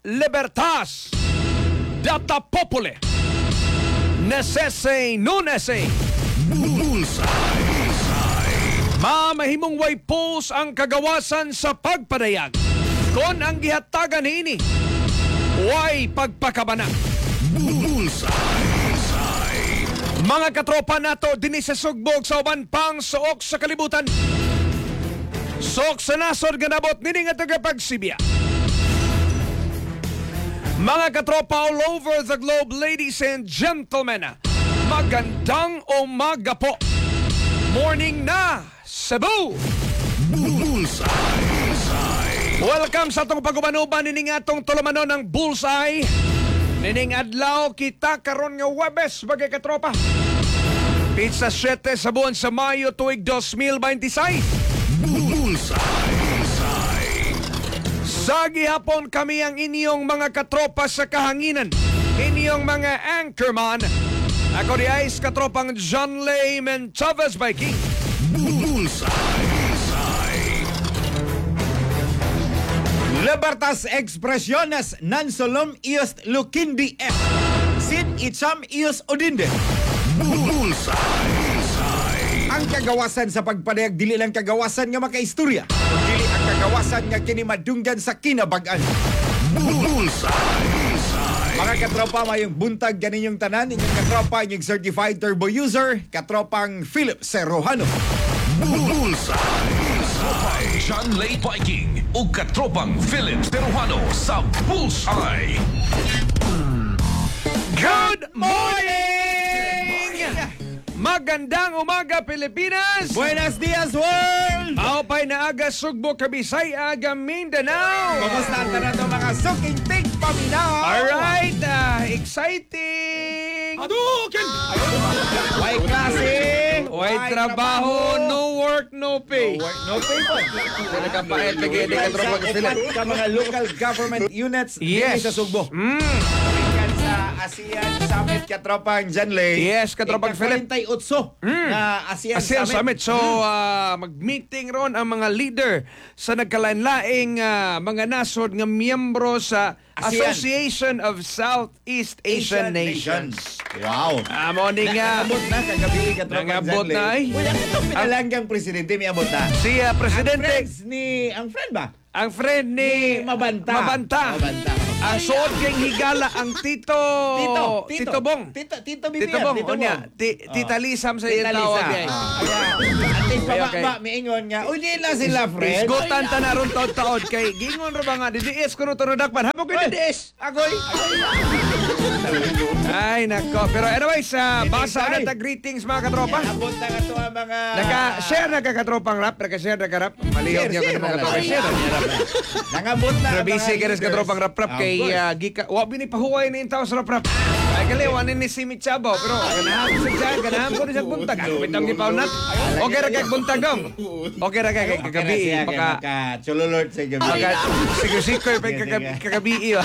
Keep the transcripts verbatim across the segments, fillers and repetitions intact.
Libertas, Data Populi, Necese Nunese, Bullseye. Mamahimong way pulse ang kagawasan sa pagpadayag. Kon ang gihatagan niini, way pagpakabana. Bullseye. Mga katropa nato dinhi sa sugbog sa uban pang suok sa kalibutan. Suok sa nasod ganabot nini nga tagapagsibya. Mga katropa all over the globe, ladies and gentlemen, magandang umaga po. Morning na, Cebu! Bullseye. Welcome sa atong pag-umanuban nining atong tulumanon ng Bullseye. Nining adlaw kita karon nga Huwebes bagay katropa. Pizza siyete sa buwan sa Mayo tuig dos mil beintiséis. Bullseye. Sa gihapon kami ang inyong mga katropa sa kahanginan, inyong mga anchorman. Ako di Ice katropang John Layman Chavez Viking. Bullseye. Libertas Expresiones Nansolom ios Lukindi F. Sin Icham ios Odinde. Bullseye. Ang kagawasan sa pagpadayag dili lang kagawasan nga makaistorya. Dili ang kagawasan nga kini madunggan sa kinabag-an. Bullseye. Mga katropa, mayong buntag kaninyong tanan, inyong katropa, inyong certified turbo user, katropang Philip Serrojano. Bullseye. John Lay Viking o katropang Philip Serrojano sa Bullseye. Good morning! Magandang umaga, Pilipinas! Buenos dias, world! Maupay na aga Sugbo, Kabisay, aga Mindanao! Kumusta ang tanan ng mga suking tig paminaw? Alright, uh, exciting! Adukin! May klase! Way trabaho, no work, no pay. No work, no pay po. Hindi nagkapaet, bigay di ka tropang sila. Upat ka mga local government units Yes. dito sa Sugbo. Mm. Kapikan sa ASEAN Summit katropang Janley. Yes, katropang Philip. forty-eight na ASEAN, ASEAN Summit. Summit. So, uh, mag-meeting ron ang mga leader sa nagkalain-laing uh, mga nasod nga miyembro sa ASEAN. Association of Southeast Asian, Nations. Wow. Ah, morning nga. Nangabot na kagabi katropang Nangabot Janley. na, ay. Wala ka itong pinalanggang presidente, may abot na. Si uh, Ang Presidente, friends ni, ang friend ba? ang friend ni Mabanta. Mabanta. Mabanta. Ang suot kayong higala ang Tito Tito, Tito Bong. Tito, Tito B B M. Tito Bong. Tito O niya, Bong. ti- Oh. Tita Lisam sa Tita iyong tawag Lisa. niya. Ah, kaya, ating Okay, okay. pababa, miingon nga, uy, di na sila, friend. Isgutan ta na ron taon-taon kay gingon ro ba nga D D S kuno to dakpan. Hamo ko D D S. Agoy. Ay nako. Pero anyways, uh, basa Ay. na ta greetings mga katropa. Abot na nga to ang mga... Naka-share na ka katropang rap, naka-share na ka rap. Maliyog Share, niyo share, ka mga wala. share. Nangabot na Pero ang busy mga ka rin leaders. katropang rap-rap Of kay course. uh, Gika. Wa binipahuway na yung tao sa rap-rap. Ay kaliwa ni si Michabaw. Pero ganahan ko siya, ganahan ko rin siya buntag. Ang pitang gipawnat. Okay ra kay buntagong. Okay ra kay Okay na kagabi. siya, Baka maka chululort sa gabi. Baka sigur-sigur pa Sige, kagabi, sige. kagabi iyo.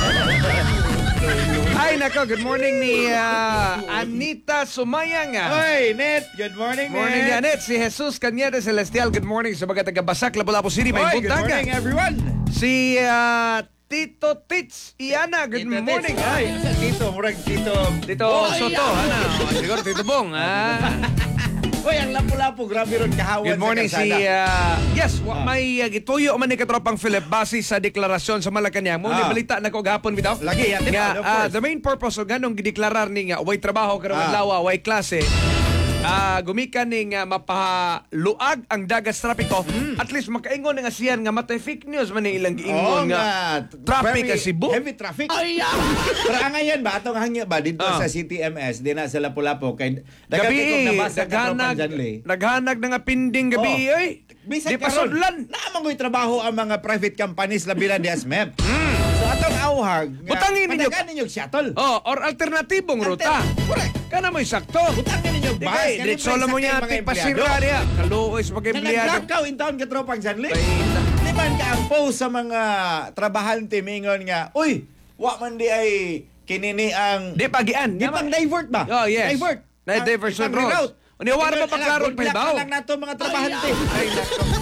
Ay nako, good morning ni uh, Anita Sumayang. Oy, Net, good morning, Net. Morning ni Anet, si Jesus Cañeda Celestial. Good morning sa mga taga-Basak, Lapu-Lapu City. May Oy, good buntag. morning, everyone. Si uh, Tito Tits Iana, good Tito morning. Tits. Ay, sa Tito, murag Tito. Tito Oy, Soto, ano? Siguro Tito Bong. Ah. Oy, ang lapu-lapu, grabe ron kahawan Good morning sa si kalsada. uh, yes, wa, may uh, gituyo man ni katropang Philip base sa deklarasyon sa Malacañang. Mo ni Ah. balita na ko gahapon bitaw. Lagi, yan, di ba? Nga, Of ah, course. the main purpose of ganong gideklarar ni nga way trabaho karon Ah. adlaw, way klase. Ah, gumikan ning uh, mapaluag ang dagas trapiko. At least makaingon nga siyan nga matay fake news man ni ilang Oo giingon nga. Traffic Very sa Cebu. Heavy traffic. Ay, pero ang ngayon ba, atong hangyo ba, dito Ah. sa C T M S, di na sa Lapu-Lapu, kay Gabi, nabasa ka naghanag, Janley. naghanag na nga pinding gabi, Oo. oy. Bisag Di pa karon, sudlan. Naaman ko'y trabaho ang mga private companies labi na di S M E P. So atong auhag, nga, Butangin ninyo- panagan ninyo shuttle. Oh, or alternatibong ruta. Correct. Kana mo sakto. Butangin ninyo Di bus. kay, kanang diretso lang mo sakay niya mga ating empleyado. pasira niya. Kaluoy sa mga Na empleyado. naglakaw in town ka tropang Janley. Ay, Di man ka ang post sa mga trabahante mingon nga, uy, wa man di ay kinini ang Di pagian. Di pang divert ba? Oh, yes. Divert. Na Ang- diversion ipang roads. reroute. Uniwara Pero, ba pagkaroon alam, pa good luck daw? na lang nato mga trabahante. Ay, nako.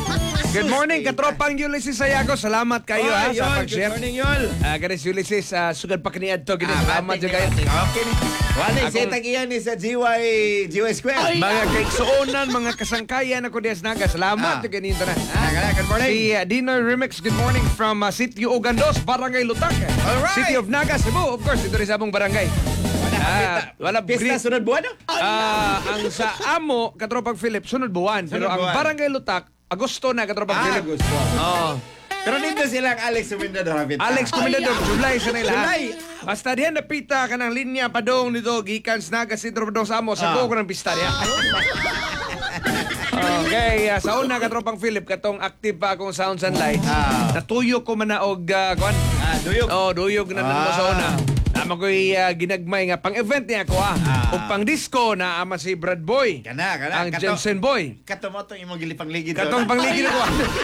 Good morning, Sus, katropang Ulysses Sayago. Salamat kayo Oh, ha Yol, sa good pag-share. morning, Yol. Ah, Garis Ulysses, ah, sugad pa kaniad to. Gini, Ah, salamat bati dyan niya, kayo. bati. Okay ni. Wala, Akong- sa tagiyan ni sa G Y, G Y Square. Mga kaigsuonan, mga kasangkayan ako dias naga. Salamat Ah. dyan ganito na. Ah, kaya, good morning. Si uh, Dinoy Remix, good morning from uh, Sitio Ugandos, Barangay Lutak. Alright. City of Naga, Cebu. Of course, ito rin sa among barangay. Ah, wala Pista green- sunod buwan, no? Ah, ang sa amo, katropang Philip, sunod buwan. Pero Sunod ang buwan. Barangay Lutak, Agosto na, katropang Ah, Philip. gusto. Oo. Pero dito silang Alex Sumindado Rapid. Alex Comendador, July sa nila. July. Basta diyan napita ka ng linya pa dong nito, gikan sa Naga, Sitro pa dong sa amo, sa Ah. ko ng pista niya. Okay, uh, sa una katropang Philip, katong active pa akong Sounds and Light. Ah. Natuyok ko man na og uh, kuan. Ah, duyok. Oh, duyog na namo Ah. sa una. Ama ko'y uh, ginagmay nga pang-event niya ako ah. Ah. O pang-disco na ama si Brad Boy. Kana, kana. Ang Kato- Jensen Boy. Kato mo itong imong gilipang ligid. Katong pangligid ako.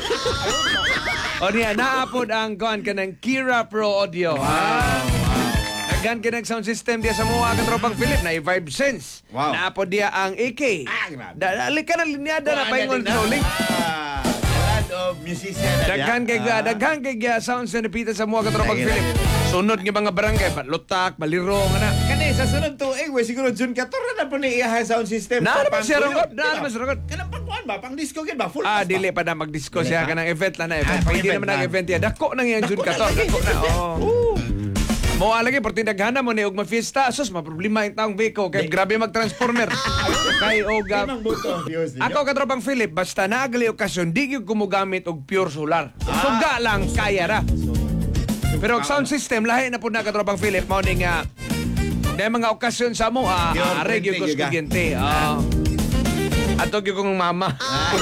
O niya, naapod ang kuan kanang Kira Pro Audio. Ah. Gan kinag sound system dia sa mga katropang Philip na i-Vibe Sense. Wow. Naapod dia ang A K. Ah, grabe. Dali ka na linyada na paingon trolling. Ah, land of musician. na Daghan diya. kay Ah. daghan kay sounds na napita sa mga katropang Lagi, Philip. Sunod nga mga barangay, Lutak, Baliro nga na. Kani sa sunod to eh, we siguro June fourteen na po ni iyahan sound system. Na sa naman siya pang-tuyok. rungod, na Diba? naman siya rungod. Kanang pangkuhan ba? Pang disco gid ba? Full Ah, blast ba? dili pa na mag-disco Dili siya pa? kanang event lang na event. Ah, Pag hindi pang-event naman ang lang. event ya. Dako na yan June Dako na fourteen. lagi. Dako na. Oh. Mo lagi porti daghana mo ni og ma-fiesta. Sus, maproblema yung taong biko kay grabe mag-transformer. Kay og ah, Imang buto ang views ninyo. ako katropang Philip, basta naagali okasyon, di gyud ko mogamit og pure solar. Ah. Suga lang kaya ra. Pero ang sound system lahi na pud na katropang Philip mao ning nga dahil mga okasyon sa mo, ah, Pure are gyud ko twenty, giga. kugyente. Ah. Ato gyud kong mama.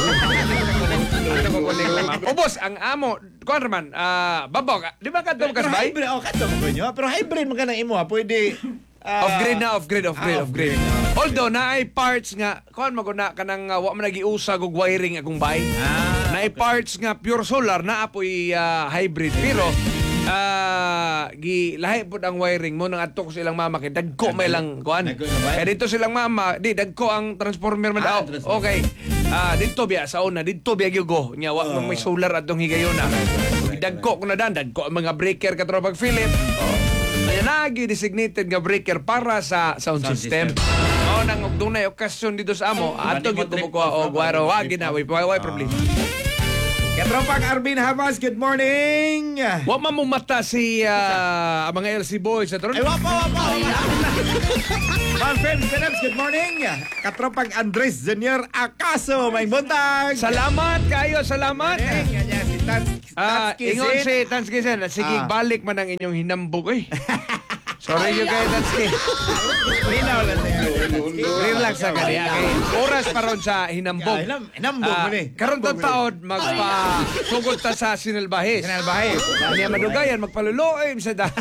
Ato ko kuning mama. Ubos ang amo, kuan man, ah, babog. Di ba kadto Pero kasbay? hybrid, oh, kato mo nyo. Pero hybrid mo ka na imo ha. Pwede... ah, Off-grid na, off-grid, off-grid, ah, off-grid. Although, naay parts nga, kuan maguna ka nang uh, wa man nagiusag og wiring akong bay. Ah, Naay parts nga pure solar, naapoy uh, hybrid. Pero, ah gi lahi pud ang wiring mo nang adto ko silang mama kay dagko may lang kuan. Dagko na ba? Kaya dito silang mama, di dagko ang transformer man Ah, daw. transformer. Okay. Ah dito biya sa una, dito biya gyud go. Nya wa man may solar atong higayuna. Dagko ko na dan, dagko ang mga breaker katropag Philip. Kaya nagi designated nga breaker para sa sound, Sound system. system. Mao nang og dunay okasyon dito sa amo, ato gyud trip kumukuha off, og waro trip wa ginawi, wa problem. Katropang Arvin Havas, good morning! Wa man mo mata si ah, ang mga L C boys sa turon. Ay, wapo, wapo! Mga friends, friends, good morning! Katropang Andres Junior Acaso, may buntag! Salamat kayo, salamat. Morning! Yan yan, si Tans, Ah, Tans ingon Kisin. si Tanskisen, sige Ah. balik man ang inyong hinambog eh. Sorry you kay Tanski. Linaw lang na yan. Relax sa kanya. Kay oras pa ron sa hinambog. Yeah, hinam- hinambog mo ni. Karon ta Hinambog mo ni. taon magpa sugod ta sa sinalbahis. Kanal bahay. Kanya madugayan magpaluloy sa da.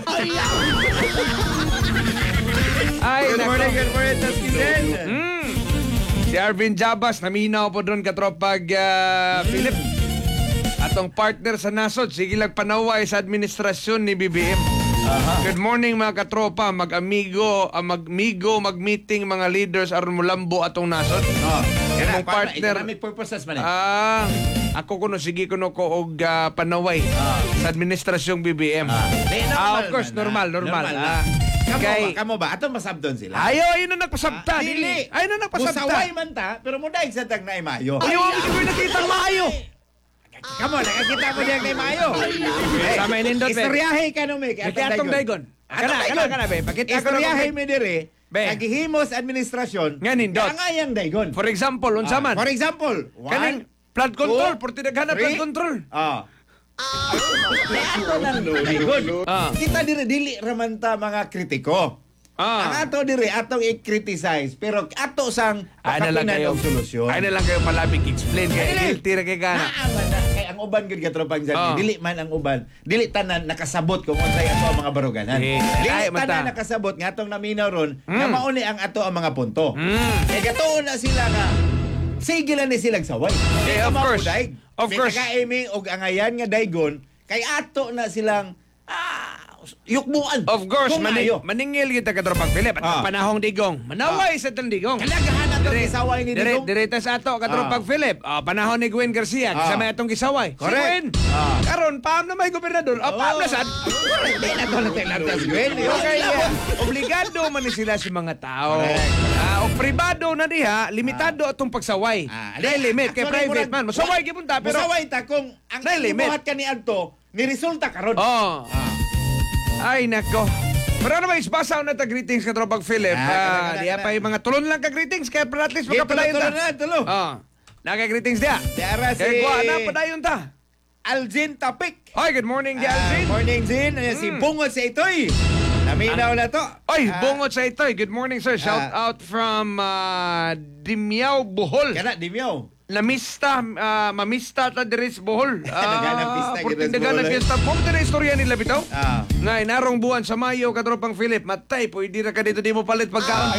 Ay, Good nako. morning, good morning, Tans Kisin. Mm. Si Arvin Jabas, naminaw po doon katropag ah, Philip. Atong partner sa nasod, sige lang panaway sa administrasyon ni B B M. Good morning mga katropa, mag-amigo, ah, mag-migo, mag-meeting mga leaders aron mulambo atong nasod. Oh, Imong partner. partner. Economic purposes man eh. Ah, ako kuno sige kuno ko og ah, panaway sa administrasyong B B M. Di, Ah, of course, man, normal, ah. normal. na. Ah, Kamo kay- ba? Kamo ba? Ato masabdon sila. Ayo, ayun na nagpasabta. Ah, dili. Ayun na nagpasabta. Musaway man ta, pero mo dahil sa tag na imayo. Ayaw, hindi ko nakita maayo. Kamo, nakakita mo diyan kay Mayo. Sa may nindot, be. Istoryahe ka no, me. Kaya atong daygon. Kana, kana, kana, be. Pakita ko Istoryahe na- mi dire. Be. Kagihimos administrasyon. Nga nindot. Kangayang daygon. For example, unsa man? For example, Kaning one, flood control, two, porti daghana three. flood control. Ah. Ato lang daygon. Ah. Kita dire dili raman ta mga kritiko. Ang Ah. ato dire atong i-criticize pero ato sang Ay na lang pakapinan kayo. og solusyon. Ay na lang kayo palabig explain kay Dili. guilty ra kay kana. Naaman na kay ang uban gid katropang dyan. Oh. Dili man ang uban. Dili tanan nakasabot kung unsay ato ang mga baruganan. Eh, Dili ay, mata. tanan nakasabot nga atong naminaw ron nga Mm. mauni ang ato ang mga punto. Mm. Kay gatuon na sila nga sige lang ni silang saway. Eh, Di of ka course. mapudaig. Of May course. taga-aiming og angayan nga daygon kay ato na silang ah yukmuan. Of course, Kung mani- ayo. maningil kita katropang Philip at Ah. ang panahong digong. Manaway sa tang digong. Kalagahan na itong Dire- isaway ni dire- Digong. Direta sa ato katropang Ah. Philip. Ah, panahon ni Gwen Garcia Ah. kasama itong gisaway. Correct. Si Gwen. Ah. Karon paam na may gobernador. Ah, paam na sad. Correct. Di na ito natin Gwen. Okay, yeah. Obligado man ni sila sa mga tao. Correct. Ah, o pribado na diha, limitado atong pagsaway. Ah, May limit kay actually, private man. murag- Masaway gyud ta pero Masaway ta kung ang May limit. ibuhat ka ni Adto, ni resulta karon. Oh. Ah. Ay nako. Pero ano ba, isbasaw na ta greetings ka tropag Philip. Ah, Ah, kada, kada, diya kada. pa yung mga tulon lang ka greetings kaya para at least Sige, makapalayon tulo, ta. tulo na, tulo. Oh. Naka-greetings diya. Diara si- Kaya kuha na padayon ta. Algin Tapik. Hi, good morning, di Ah, Alvin. morning, Zin. Ayan, Si Mm. Bungot sa itoy. Naminaw na to. Oy, Ah, bungot sa itoy. Good morning, sir. Shout Ah. out from uh, Dimyaw, Bohol. Kana, di miyaw. Namista, ah, mamista ta diris Bohol. Daganang pista, Purting Giris daganang Bohol, eh. pista. Mo na istorya nila bitaw. Ah. Nga, inarong buwan sa Mayo, katropang Philip. Matay, pwede ra ka dito, di mo palit pagkaon.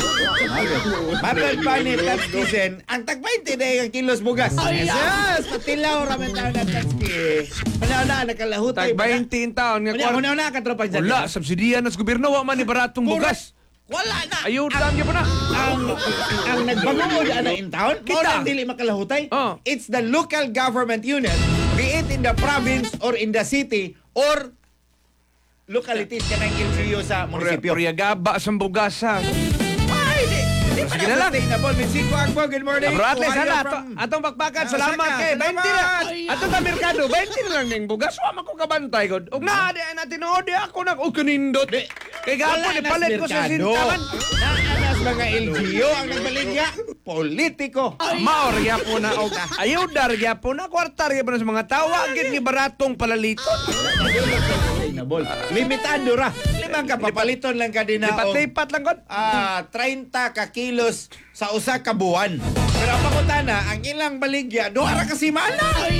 Matag pa ni Tatskisen, ang tag twenty na yung kilos bugas. Yes, patilaw ramen tayo na Tatski. Manaw na, nakalahutay. Tag twenty in taon. Nga, Manaw kwarta- na, katropang dyan. Wala, subsidiyan nas gobyerno, wa man ni baratong bugas. Wala na. Ayudan niyo po na. ang ang nagbangod ana in town, Kita. mo nang dili makalahutay. Oh. It's the local government unit, be it in the province or in the city or localities kanang L G U sa munisipyo. Priyagaba sa bugas, ha. Ay, di. Di pa Sige na lang. sustainable. Minsigo Agbo, good morning. Bro, at least, Kuhayo hala, from- ato, atong bakbakan, Ah, salamat Osaka, kay. twenty na. salamat. Ato sa merkado, twenty na lang ning bugas. Wa man ko kabantay, God. Og na, di ay natin, oh, di ako na, oh, kanindot. Di. Kay gapon, Wala nas ipalit ko sa merkado. sintaman. Naanas mga L G U ang nagbaligya. Politiko. Maorya po na, og ayuda, rya po na, kwarta, rya po na sa mga tawagin ni baratong palaliton. Sustainable. Limitado ra. Limang kapapaliton lang ka din na. og- Lipat-lipat lang, God. ah thirty ka kilos sa usa ka buwan. Pero ang pangutana, ang ilang baligya, duha ra ka simana.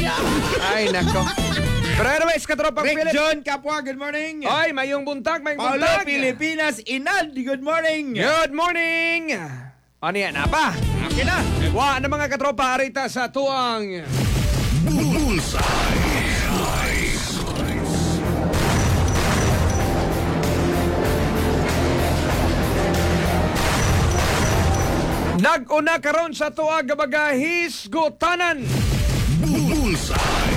Ay, nako. Pero anyways, katropang Rick Philip. John Kapwa, good morning. Ay, mayong buntag, mayong Paulo, buntag. Pilipinas, Inad, good morning. Good morning! Ano yan, apa? Akin na. Wa na mga katropa, arita sa tuwang... Bullseye. Nag-una karon sa tuwag gabagahis gutanan. Bullseye.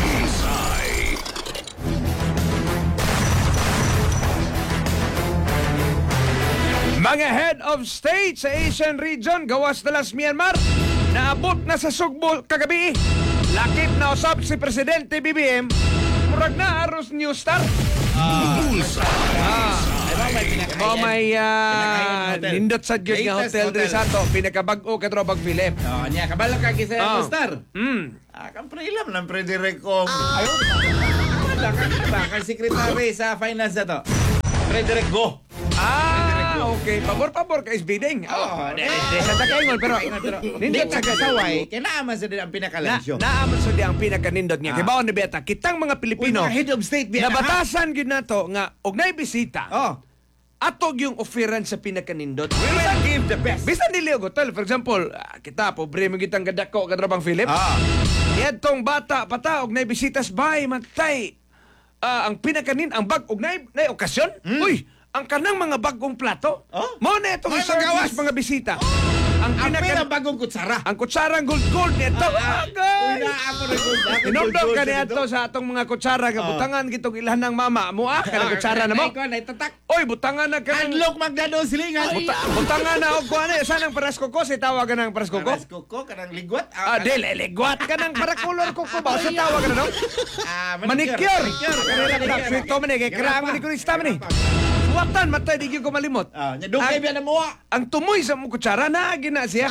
Mga head of state sa Asian region gawas dalas Myanmar naabot na sa Sugbo kagabi. Lakip na usab si Presidente B B M. Murag na aros New Star. Bullseye. Ay, ba, may pinakayan. Mo may Pinakayan ah, hotel. nindot sa gyud nga Latest hotel hotel. diri sa ato pinakabag-o katropang Philip. Oh, niya, kabala ka kisa Ah. yung star. Mm. Ah, kang prelam ng predirect kong... Ayun. Wala ka ba? Kang secretary sa finance na to. Predirect Go. Ah, okay. Pabor-pabor ka isbiding. Oh, Oh, di di sa takaingon pero Hindi nindot sa sa kasaway, kailangan sa din ang Na, pinakalansyo. naaman sa di ang pinakanindot niya. Ah. Kaya baon ni Beta, kitang mga Pilipino, Uy, mga head of state, Beta, nabatasan gyud nato nga og nay bisita. Oh, Atog yung offeran sa pinakanindot. we will give the best. Bisan dili og hotel, for example, ah, kita pobre mo gitang gadako kadrabang Philip. Ah. Yadtong bata pata og nay bisitas bay matay. Ah, ang pinakanin ang bag og nay nay okasyon. Uy, ang kanang mga bagong plato. Hmm. Oh? Mo na itong May service magawas. mga bisita. Ang Ang pinaka pera bagong kutsara. ang kutsarang gold gold nito. Ah, Agay! Uy, na ako rin gold. Ako Inumdom gold ka sa niya dito. to sa atong mga kutsara nga Ah. butangan gitong ilahan ng mama mo ah kanang kutsara na mo. Ay, ko, naitatak. Oy, butangan na kanang Unlock Magdano silingan. buta, butangan na og kuan eh sanang parasko ko si tawagan ng parasko ko. Paras kuko, kanang ligwat. Ah, dili ligwat ka ng parakulor ko ko ba sa tawagan na no? Ah, Manicure. Manicure. Kanila ka sweet to man eh kay krang manikurista man eh. Suwatan matay di gyud ko malimot. Ah, nya dugay Ang- biya na mo. Ang tumoy sa mo kutsara na gina siya.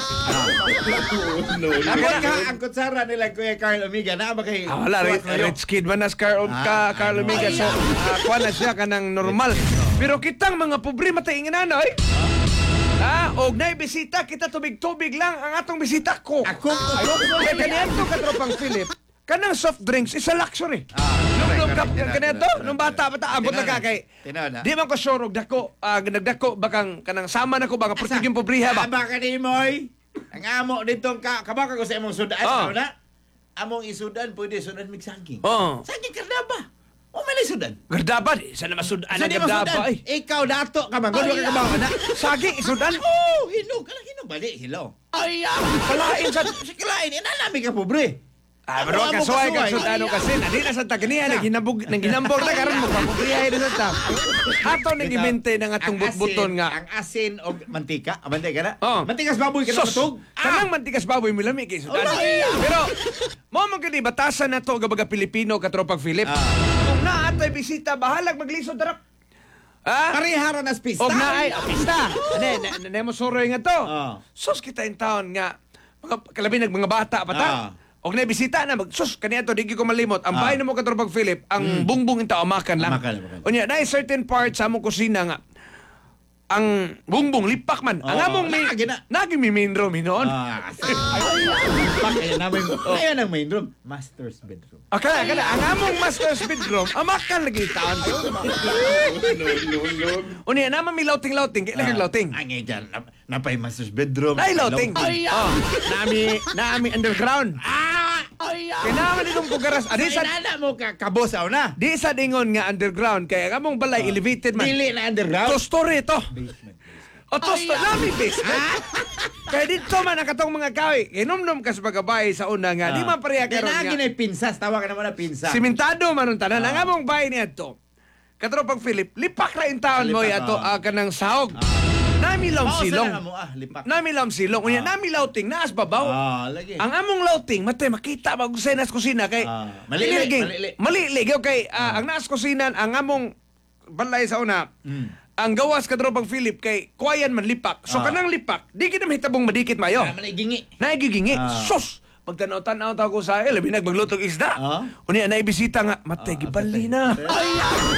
Ako ka ang kutsara nila Kuya Carl Amiga na ba kay Ah, wala, rich, rich kid man as Carl, ka, Ah, Carl ano? Amiga. So, uh, kuha na siya ka ng normal. Pero kitang mga pobre mataingin na, oy. Ah, og na bisita, kita tubig-tubig lang ang atong bisita ko. Ako ako Kaya kanito katropang Philip, kanang soft drinks is a luxury. Ah, Nung correct, nung kap correct. kanito, nung bata bata abot na ka kay. Tinaw na. Di man ko sure og dako, ah, nagdako bakang kanang sama na ko baka portiging pobriha ba. Aba ka ni Moy. Ang amo dito ka kabaka ko sa imong sudan Oh. na. Among isudan pwede sudan mig saging. Oh. Saging karna ba? O may sudan. Gardaba di. Sana masudan Sa ang di masudan. gardaba ay. Ikaw dato ka man. Gulo ka ka ba na? Saging isudan. Oh, hinog ka lang hinog bali hilaw. Ay, ah. Kalain sa... Sa kalain inalami ka pobre. Ah, bro, Ano, amo kasuway ka kasuway. sudano kasi. Nadi na sa tagniya. Naghinambog, naghinambog na karon mo. Papupriyahin na sa tap. Ato nang ibente ng atong Ang asin- butbuton nga. Ang asin o mantika. Ah, mantika na? Oh. Mantikas baboy ka na Sos, matug. kanang mantikas baboy mo lami kay sudan. Oh, ay, ah. Pero, mo man kini batasan na to gabaga Pilipino katropang Philip. Ah. Kung naa tay bisita, bahalag maglisod darap. Ah? Parihara na pista. Og na ay oh, pista. Ane, na, na, mo soroy nga to. Ah. Sus kita yung taon nga mga kalabi nag mga bata pa ta. Ah. Og na bisita na mag sus kaniya to di ko malimot. Ang Ah. bahay na mo katropang Philip, ang bungbong inta amakan lang. Amakan, amakan. Unya na certain parts sa among kusina nga ang bungbong lipak man. Ang Oo, among may lagi na. naging may main room noon. Ah, kasi. Kaya namin. Kaya ng main room. Master's bedroom. Ah, kaya, kaya, ang among master's bedroom, amakan lagi taon. Unya naman may lauting-lauting, kaya lagi lauting. Ang dyan. nap- Napay master's bedroom. Ay, lauting. Ay, Oh, nami, nami underground. ah! Ay, Kaya naman itong pugaras. Adi Sa sa, inana mo ka kabosaw na. di sa dingon nga underground, kaya kamong balay elevated man. Dili na underground. To story to. Basement. O to story, nami basement. Kaya dito man ang katong mga kawi, inumnum ka sa pagkabay sa una nga, di man pareha karon Dinagin nga. ay pinsas. Tawa ka naman na pinsa. Simentado man ang tanan. Ah. Ang among bahay niya to. Katropang Philip, lipak ra in taon mo Lipak, yato ah. ah, kanang sahog. Namilaw Oo, silong. sana mo ah. Lipak. Namilaw silong. Unya namilaw ting naas babaw. Ah, lagi. Ang among lauting, matay makita mag sa nas kusina kay Ah, malili, Iliging- malili. malili okay ah, ang naas kusina ang among balay sa una. Mm. Ang gawas kadropang Philip kay kuwayan man lipak. So Ah. kanang lipak, di kita mahitabong madikit mayo. Ah, maligingi. Nagigingi. Ah. Sus! Pagtanaw-tanaw ta ko sa labi nagbagluto og isda. Ah. Unya na ibisita nga, matay gibali na. Ay,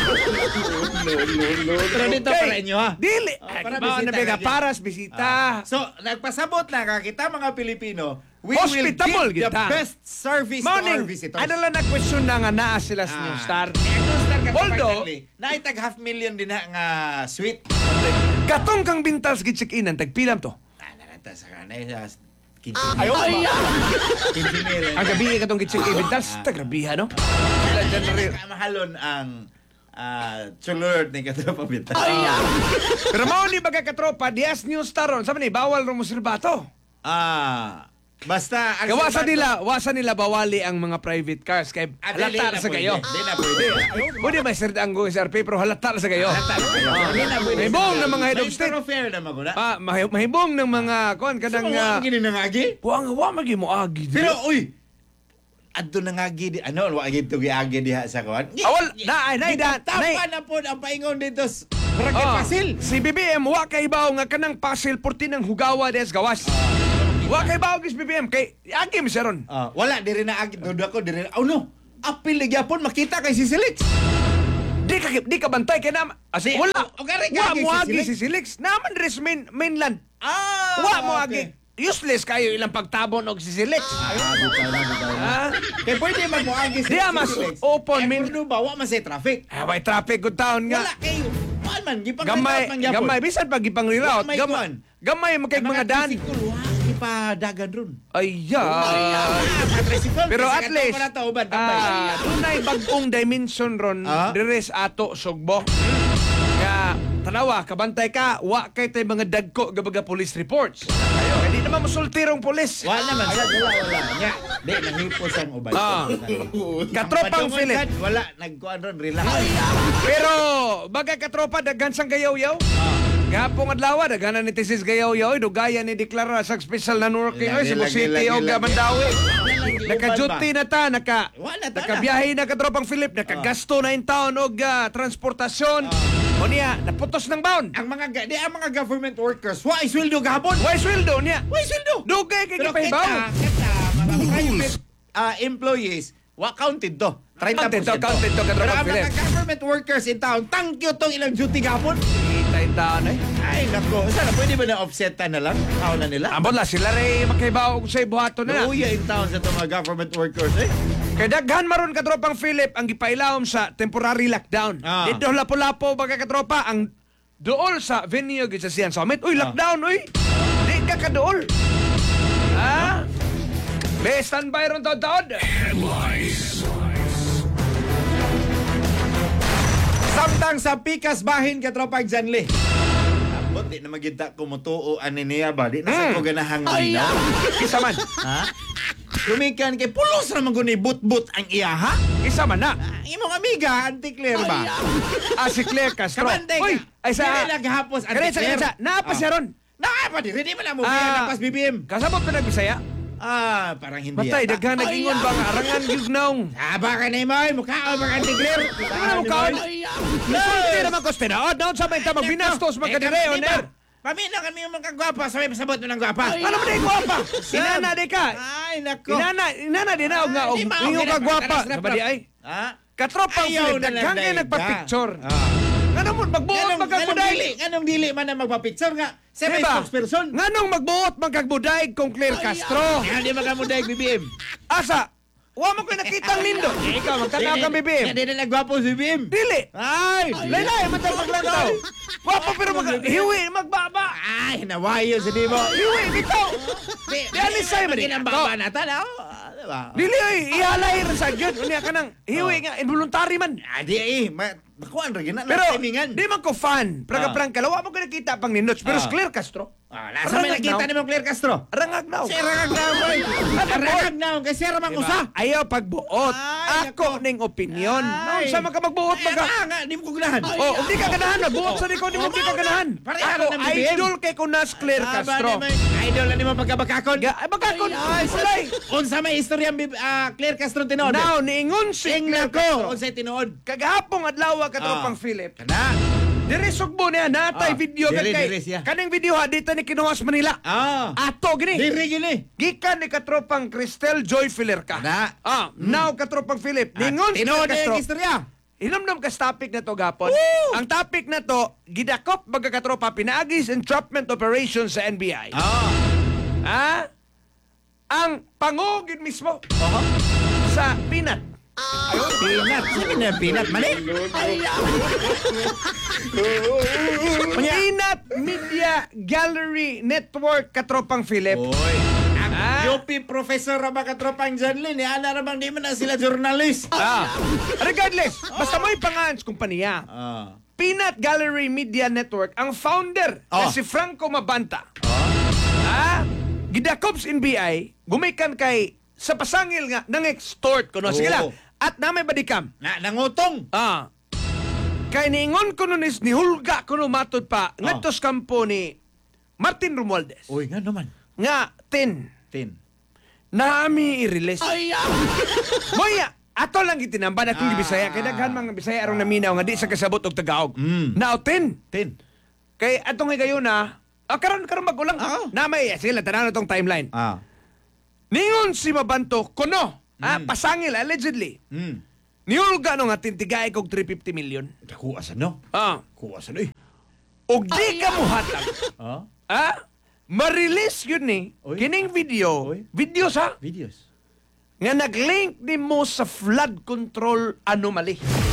Pero dito Okay. para inyo ha. Dili. Oh, Ay, para kibaw bisita na biga, lagi. paras bisita. So, nagpasabot na ka kita mga Pilipino. We Hospitable will give the kita. best service to our Morning. visitors. Ano lang na question na nga naa sila sa Ah. New Star. New Star ka Although- naitag half million din na nga sweet. Katong kang bintas gi check-inan tagpilam to. Ah, narata sa kanay sa Ayaw ba? quince mil. Ang gabi katong gi check-in bintas tagrabiha no. Sila dyan na rin. Mahalon ang ah, chulord ni Katropa Bintas. Pero mao ni baga katropa dias New Star ron. Sabi ni bawal ro mo silbato. Ah, basta ang Kaya wasa silbato- nila, wasa nila bawali ang mga private cars kay Ah, dili halata na sa pwede. kayo. Di na pwede. Pwede may sir ang S R P pero halata sa kayo. Halata na kayo. Di na pwede. May buong ng mga head of May state. thoroughfare na maguna. Ah, mahi- mahibong ng mga kon Sa kadang mga uh, gini na ngagi. buang wa magi mo agi. Pero, uy, adto na ngagi di, ano, wa gito giagi diha sa kawan. Awal, na, ay, na, na, Tapa na, na po ang paingon dito sa Barangay Oh, Pasil. Si B B M wa kay baw nga kanang pasil purti ng hugawa des gawas. Wa kay baw gis B B M kay agi mi siya ron. Ah, wala, diri na agi. Dodo ako, diri na. Oh no, apil na gyapon makita kay si Silix. Di ka di ka bantay kay na as Di, wala. o- o gari Wa kagi mo si agi Silix. si Silix. Naman res main, mainland. Ah, Wa mo okay. agi. Useless kayo ilang pagtabon og si Silix. Ah, bitaw na, bitaw na. Ha? Kaya pwede man mo agi si Di, mas Silix. open, Eh, min- purno ba, wa man say traffic. Ah, may traffic good town nga. Wala kayo. Wala man, gipang Gamay, gamay bisan pag ipang reroute. Gamay Gamay, kuan. gamay mo kay mga daan. Ipa dagan ron. Ay, ya. Pero at least, ah, tunay bagong dimension ron, Ah? deres ato sugbo. Kaya, tanawa, kabantay ka, wa kay tay mga dagko gabaga police reports. Ayo, hindi naman musultirong polis. Wala naman sad, wala, wala. Nya, di, nangipos ang ubay. Ah. Katropang Padungon Philip. sad, wala, nagkuhan ron, relax. Pero, baga katropa, daghan sang gayaw-yaw. Gapong adlaw, daghanan ni Tesis gayaw-yaw, dugaya ni deklara sa special na working Lagi, oy Cebu lagi, City lagi, o lagi. Mandawi. Lagi, Naka-duty na ta, naka Wala ta na. nakabiyahe na katropang Philip, nakagasto na in town og ah, transportasyon. O niya, naputos ng bound. Ang mga, ga- di, ang mga government workers, wa, iswildo gahapon. Why sweldo niya? Wa, iswildo. Dugay kay Pero kipahibaw. kita, kita, mga private ah, employees, wa counted to. thirty Counted to, counted to, Pero katropang ang mga Philip. government workers in town, thank you tong ilang duty gahapon. Kita in town eh. Ay, nako. Sana pwede ba na offsetan na lang? Kao na nila? Ambot la, sila rin makibaw og sa buhato na. Nauya in town sa itong mga government workers eh. Kay daghan maron katropang Philip ang gipailawom sa temporary lockdown. Ah. Dito lapo-lapo baga katropa ang dool sa venue gid sa Sian Summit. Uy, lockdown uy. Di ka kadool. Ha? Be standby ron taod-taod. Headlines. Samtang sa pikas bahin ka tropang Janli. Tapos di na magita kumutuo ani niya ba? Di na sa ko ganahang linaw. Isa man. Ha? Lumikan kay pulos ra man guni but-but ang iya ha? Isa man na. Ang imong amiga, Auntie Claire ba? Ah, si Claire Castro. Kabantay Uy, ka. ay sa... Dili lang gahapos, Auntie Kanisa, Claire. kanisa. Naapa siya ron. Naapa di, hindi mo na mo Ah. kaya napas bibim. Kasabot pa nagbisaya. Ah, parang hindi Matay, yata. daghan nag-ingon ba nga arangan yung naong. Aba ka na mo, mukha ka ba Auntie Claire? Ano na mukha ka? Nasulti naman ko spina. Doon sa may tamang binastos magkadire, oner. Pamina kami yung mga gwapa, sabi pasabot mo ng gwapa. Ano mo na yung gwapa? Inana di ka. Ay, nako. Inana, inana di na og nga. Di ba, Ingo okay ka na, gwapa. karas na, Sabadi ay. Ha? Katropang Ayaw Philip, na lang daghang kayo dahil nagpa-picture. ka. Ah. Nga mo, magbuot Anong, anong magkagbuday. dili, anong dili man na magpa-picture nga. Siya may Diba? spokesperson. Nga nung magbuot magkagbuday kung Claire Castro. Kaya di magamuday, B B M. Asa, wa mo ko nakitang nindo. Eh, ikaw, magtanaw kang B B M. Hindi na nagwapo si B B M. Dili. Ay! Laylay, matang maglantaw. Wapo pero mag hiwi, magbaba. Ay, nawayo si Dimo. Hiwi, bitaw. Di, Di, alis sa'yo, mali. Ang baba na tala. Diba? Dili, ay, ihalay rin sa Diyos. Unya ka nang, hiwi nga, involuntary man. Ah, di eh. Ma- Makuhaan rin na. Pero, timingan. di man ko fan. Praga-prang kalawa mo ko nakita pang ninots. Pero Ah. si Claire Castro, Ah, nasa may nakita ni mo Claire Castro? rangag na. Si Rangag na boy. Rangag na kasi ramang Diba? usa. Ayaw pagbuot. Ay, Ako nako. ning opinion. Noon Ay. sa mga magbuot Ay, maga. ah, nga, di mo ko ganahan. Oh, hindi ka ganahan. Nagbuot sa ikaw, di mo Oh, di ka mao ganahan. na. Pareha Ako, lang ng B B M. idol kay Kunas Claire Ah, Castro. ba, di mo- Idol na ni mo pagkabakakon. Ga, ay, magkakon. Ay, salay. Unsa may istorya ang ah, Claire Castro tinuod? Now, niingon si Tingnan Claire ko. Castro. Unsay tinuod? Kagahapong adlaw ka Ah. tropang Philip. Kana. Diri sugbo niya natay Ah, video diri, kay diri siya. kaning video ha dito ni kinuha sa Manila. Ah. Ato gini. Diri gini. Gikan ni katropang Cristel Joy Filerca. Kana. Ah, now katropang Philip. Ningon si Tinuod na Castro. yung istorya. Hinamdam ka sa topic na to gapon. Woo! Ang topic na to, gidakop magkakatropa pinaagis entrapment operation sa N B I. Ah. Ah? Ang pangugid mismo sa Pinat. Ayun, pinat. Sabi na pinat. Mali. Pinat Media Gallery Network katropang Philip. Oy. Ang Ah. U P professor ra ba katropang Janlin, eh, ala ra bang di man na sila journalist. Ah. Regardless, basta mo'y pangans kumpanya. Ah. Peanut Gallery Media Network, ang founder Oh. na si Franco Mabanta. Ah, gidakop sa N B I, gumikan kay sa pasangil nga nang extort kuno. Sige lang. Oo. At namay badikam. Na nangutong. Ah. Kay niingon kuno nis ni Hulga kuno matod pa ngadto sa kampo ni Martin Romualdez. Uy, nga naman. Nga tin Tin. nami i-release. Moya, ato lang gitinamba na kung Ah. Bisaya kay daghan mga Bisaya arong naminaw nga di sa kasabot og Tagaog. Mm. Now tin. Tin. Kay atong gayon na ah, karon karon magulang. Oo. Namay sila tanan tong timeline. Ah. Ningon si Mabanto kuno, ah, Mm. pasangil allegedly. Hmm. Niulga no nga tintigay kog three hundred fifty million. Kuha sa no. Ah, Kuha sa no eh. og di ka muhatag. Ah. Ah, ma-release yun ni Oy. kining video. Oy. Video sa Videos. nga nag-link ni mo sa flood control anomaly.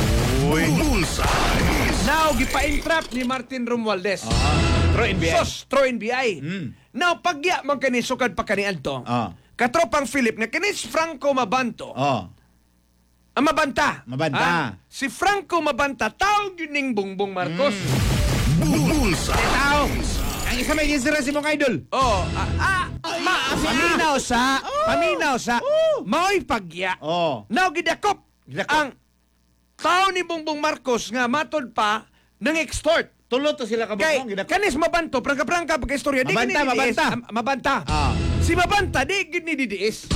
Bullseye. Now gipa-entrap ni Martin Romualdez. Ah. Tro N B I. Sos, tro N B I. Mm. Now, pagya man kani sukad pa kanian to. Ah. Katropang Philip nga kinis Franco Mabanto. Oh. Ang Mabanta. Mabanta. Ah, si Franco Mabanta, tao yun ning Bongbong Marcos. Bullseye. Tao. Ang isa may gisira si mong idol. Oh, ah, ah, ma, paminaw sa, paminaw sa, mao'y pagya. Oh. Now, gidakop. Gidakop. Ang tao ni Bongbong Marcos nga matod pa ng extort. Tulo to sila Kay, kabukong. Gidakop. kanis Mabanto, prangka-prangka pagka-istorya. di Mabanta, gini didiis. Mabanta. Ah, Mabanta. Ah. Si Mabanta, di gini didiis.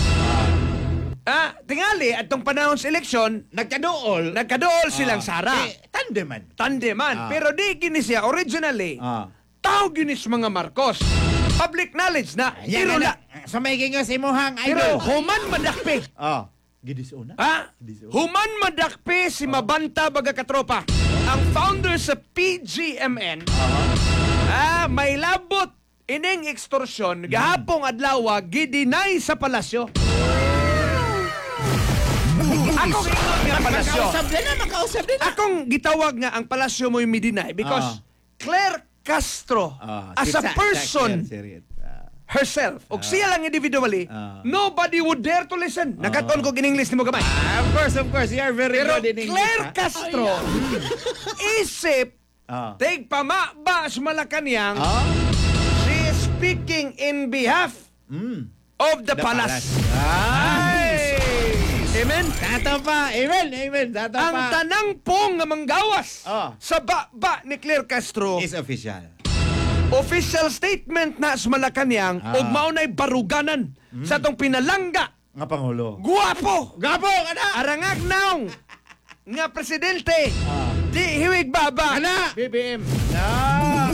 Ah, tingali, atong panahon sa eleksyon, Nagkadool. nagkadool silang Sara. Eh, tandeman. Tandeman. Ah. Pero di gini siya originally. Ah. Tao ginis mga Marcos. Public knowledge na. Yan Pero, na. la, Sa may gingos imuhang pero idol. human madakpe. Ah. Gidis una. Ha? Diso. Human madakpe si Mabanta baga katropa. Ang founder sa P G M N. Ah, may labot ining extortion gahapong adlaw gidinay sa palasyo. Akong ingon nga palasyo. Makausap din na, makausap din na. Akong gitawag nga ang palasyo mo yung midinay because Ah. Claire Castro Ah, as si- a sa- person sa- serious. Ah. herself, o siya lang individually, Ah. nobody would dare to listen. Nakaton ko in-English ni mo gamay. Ah, of course, of course. You are very Pero good in English. Claire ha? Castro, isip, Ah. tig pamaba sa Malacanang, Ah? she is speaking in behalf Mm. of the, The palace. Ay! Amen? Dato pa. Amen, amen. Dato Ang pa. tanang pong nga manggawas Ah. sa ba-ba ni Claire Castro, Is official. official statement na sa Malacanang, Ah. ug maunay baruganan sa tong pinalangga, Nga Pangulo. guwapo, Gapo, ana! arangag naong nga presidente, Ah. di hiwig baba, Ana! B B M. Now!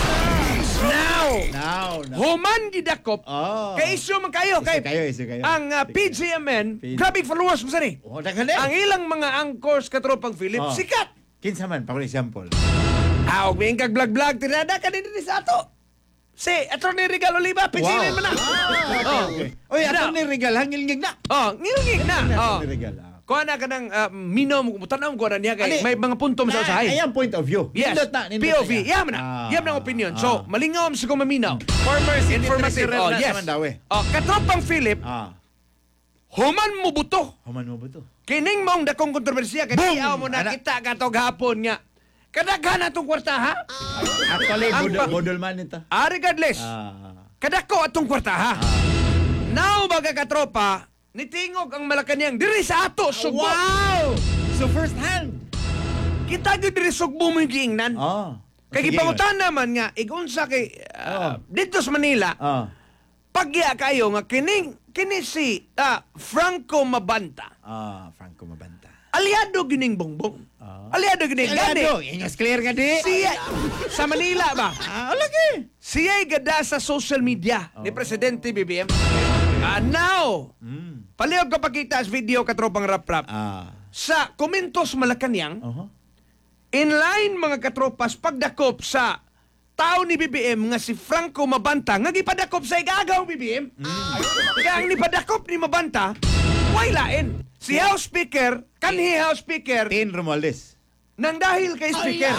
Now, Now! now. human gidakop, Oh. kay isyo man kayo, kay Isu kayo, isu kayo. ang uh, P G M N, P- grabing followers mo sa ni. Oh, dagan eh. Ang ilang mga anchors katropang Philip, Oh. sikat. Kinsa man, pa example. Ah, og may kag vlog-vlog, tirada ka din din sa ato. Si Atty. Regal Oliva, pisilin mo na. Oh. Oy, Ano? ato ni Regal, hangil-ngig na. Oh, ngilngig na. Oh. Ato ni Regal. ah. Kuha na ka ng uh, minom, tanaw ko na niya kay Ali, may mga punto mo sa Na- usahay. Ayan point of view. Yes, Nindot na, nindot P O V. na yan. Yaman na. Ah. Yaman ang opinion. So, Ah. malingaw sa kung maminaw. Farmers Informative. Oh, yes. Naman daw eh. Oh, katropang Philip, Ah. human mo buto. Human mo ba to? Kining mong dakong kontrobersiya, kaya ayaw mo Ana. nakita ka to gahapon nga. Kadaghan atong kwarta, ha? Actually, Ang bodol, pa- bodol man ito. Ah, regardless. Ah. Kadako atong kwarta, ha? Now, mga katropa, nitingog ang Malacanang diri sa ato, Sugbo. Wow! So first hand. Kita gyud diri Sugbo mo yung giingnan. Oh. Kay gipangutan naman nga, igunsa kay, ah, dito sa Manila, Ah. pagya kayo nga kining, kini si ah, Franco Mabanta. Ah, Franco Mabanta. Aliado gining bongbong. Ah. Aliado gining gani. Ano? Inyos clear nga di. Siya, sa Manila ba? Ah, lagi. Siya'y gada sa social media ni Presidente B B M. Ah, now, Mm. palihog ko pakita sa video katropang rap-rap. Ah. Sa komentos Malacanang, Uh-huh. in line mga katropas pagdakop sa tao ni B B M nga si Franco Mabanta nga gipadakop sa igagaw B B M. Kaya ang nipadakop ni Mabanta, way lain. Si House Speaker, kanhi House Speaker, Tin Romualdez. nang dahil kay Speaker.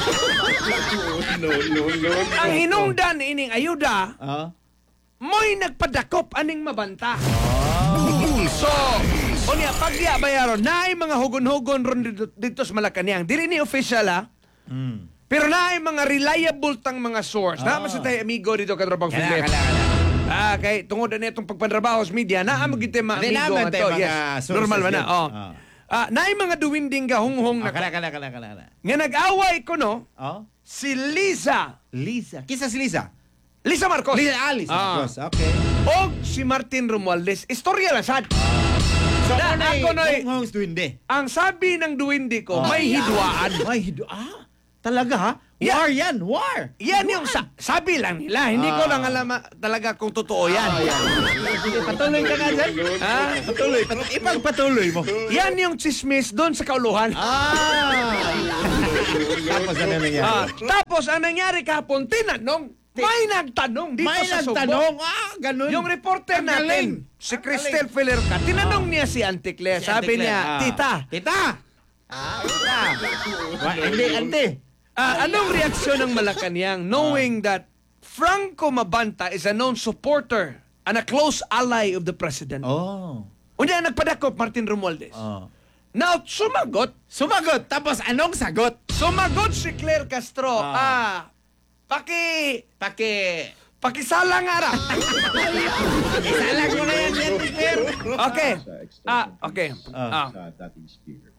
No, no, no. Ang hinungdan ining ayuda, Ah. mo'y nagpadakop aning Mabanta. So, o niya, pagya bayaron, naay mga hugon-hugon ron dito, dito sa Malacanang. Dili ni official ha, Mm. pero naay mga reliable tang mga source. Na Ah. mas tayo amigo dito katropang Kala, Philip. kala, kala. Ah, kay tungod na itong pagpantrabaho sa media, na amo gite mga Hindi amigo naman nga tayo to. mga Yes, sources normal man na. yun. Oh. Ah. Ah, naay mga duwinding gahunghong Ah, na kala, kala, kala, kala, kala. nga nag-away ko no, Oh. si Liza. Lisa. Kisa si Lisa? Lisa Marcos. Lisa, ah, Lisa. Ah. Marcos. Okay. O si Martin Romualdez. Istorya lang sad. So, Na- ako na ako na'y- Hong Hong's duwinde. Ang sabi ng duwindi ko, Oh. may hidwaan. Ay, hido. Ah, talaga ha? Yeah. War yan, war. Yan yung sa- sabi lang nila. Hindi ko Ah. lang alam ah, talaga kung totoo yan. Ah, yan. Sige, patuloy ka nga dyan. Ha? Patuloy. Pat- ipagpatuloy mo. Yan yung chismis doon sa kauluhan. Ah! Tapos ano nangyari? Ah, tapos ang nangyari kahapon, tinanong. May nagtanong dito May sa Sugbo. nagtanong. Ah, ganun. Yung reporter Ang galing. natin, si Cristel Felerca, tinanong niya si Auntie Claire. Si Sabi Auntie niya, Claire, ah. Tita, Tita! Ah, tita. Wa- Hindi, ante. ah, anong reaksyon ng Malacanang knowing that Franco Mabanta is a known supporter and a close ally of the President? Oh. Unya nagpadakop Martin Romualdez. Oh. Now, sumagot. Sumagot. Tapos anong sagot? Sumagot si Claire Castro. Ah, Ah. paki... Paki... Pakisala nga ra. Isalag mo na yan, yan, Claire. Okay. Ah, okay. Ah. Sa dating speaker.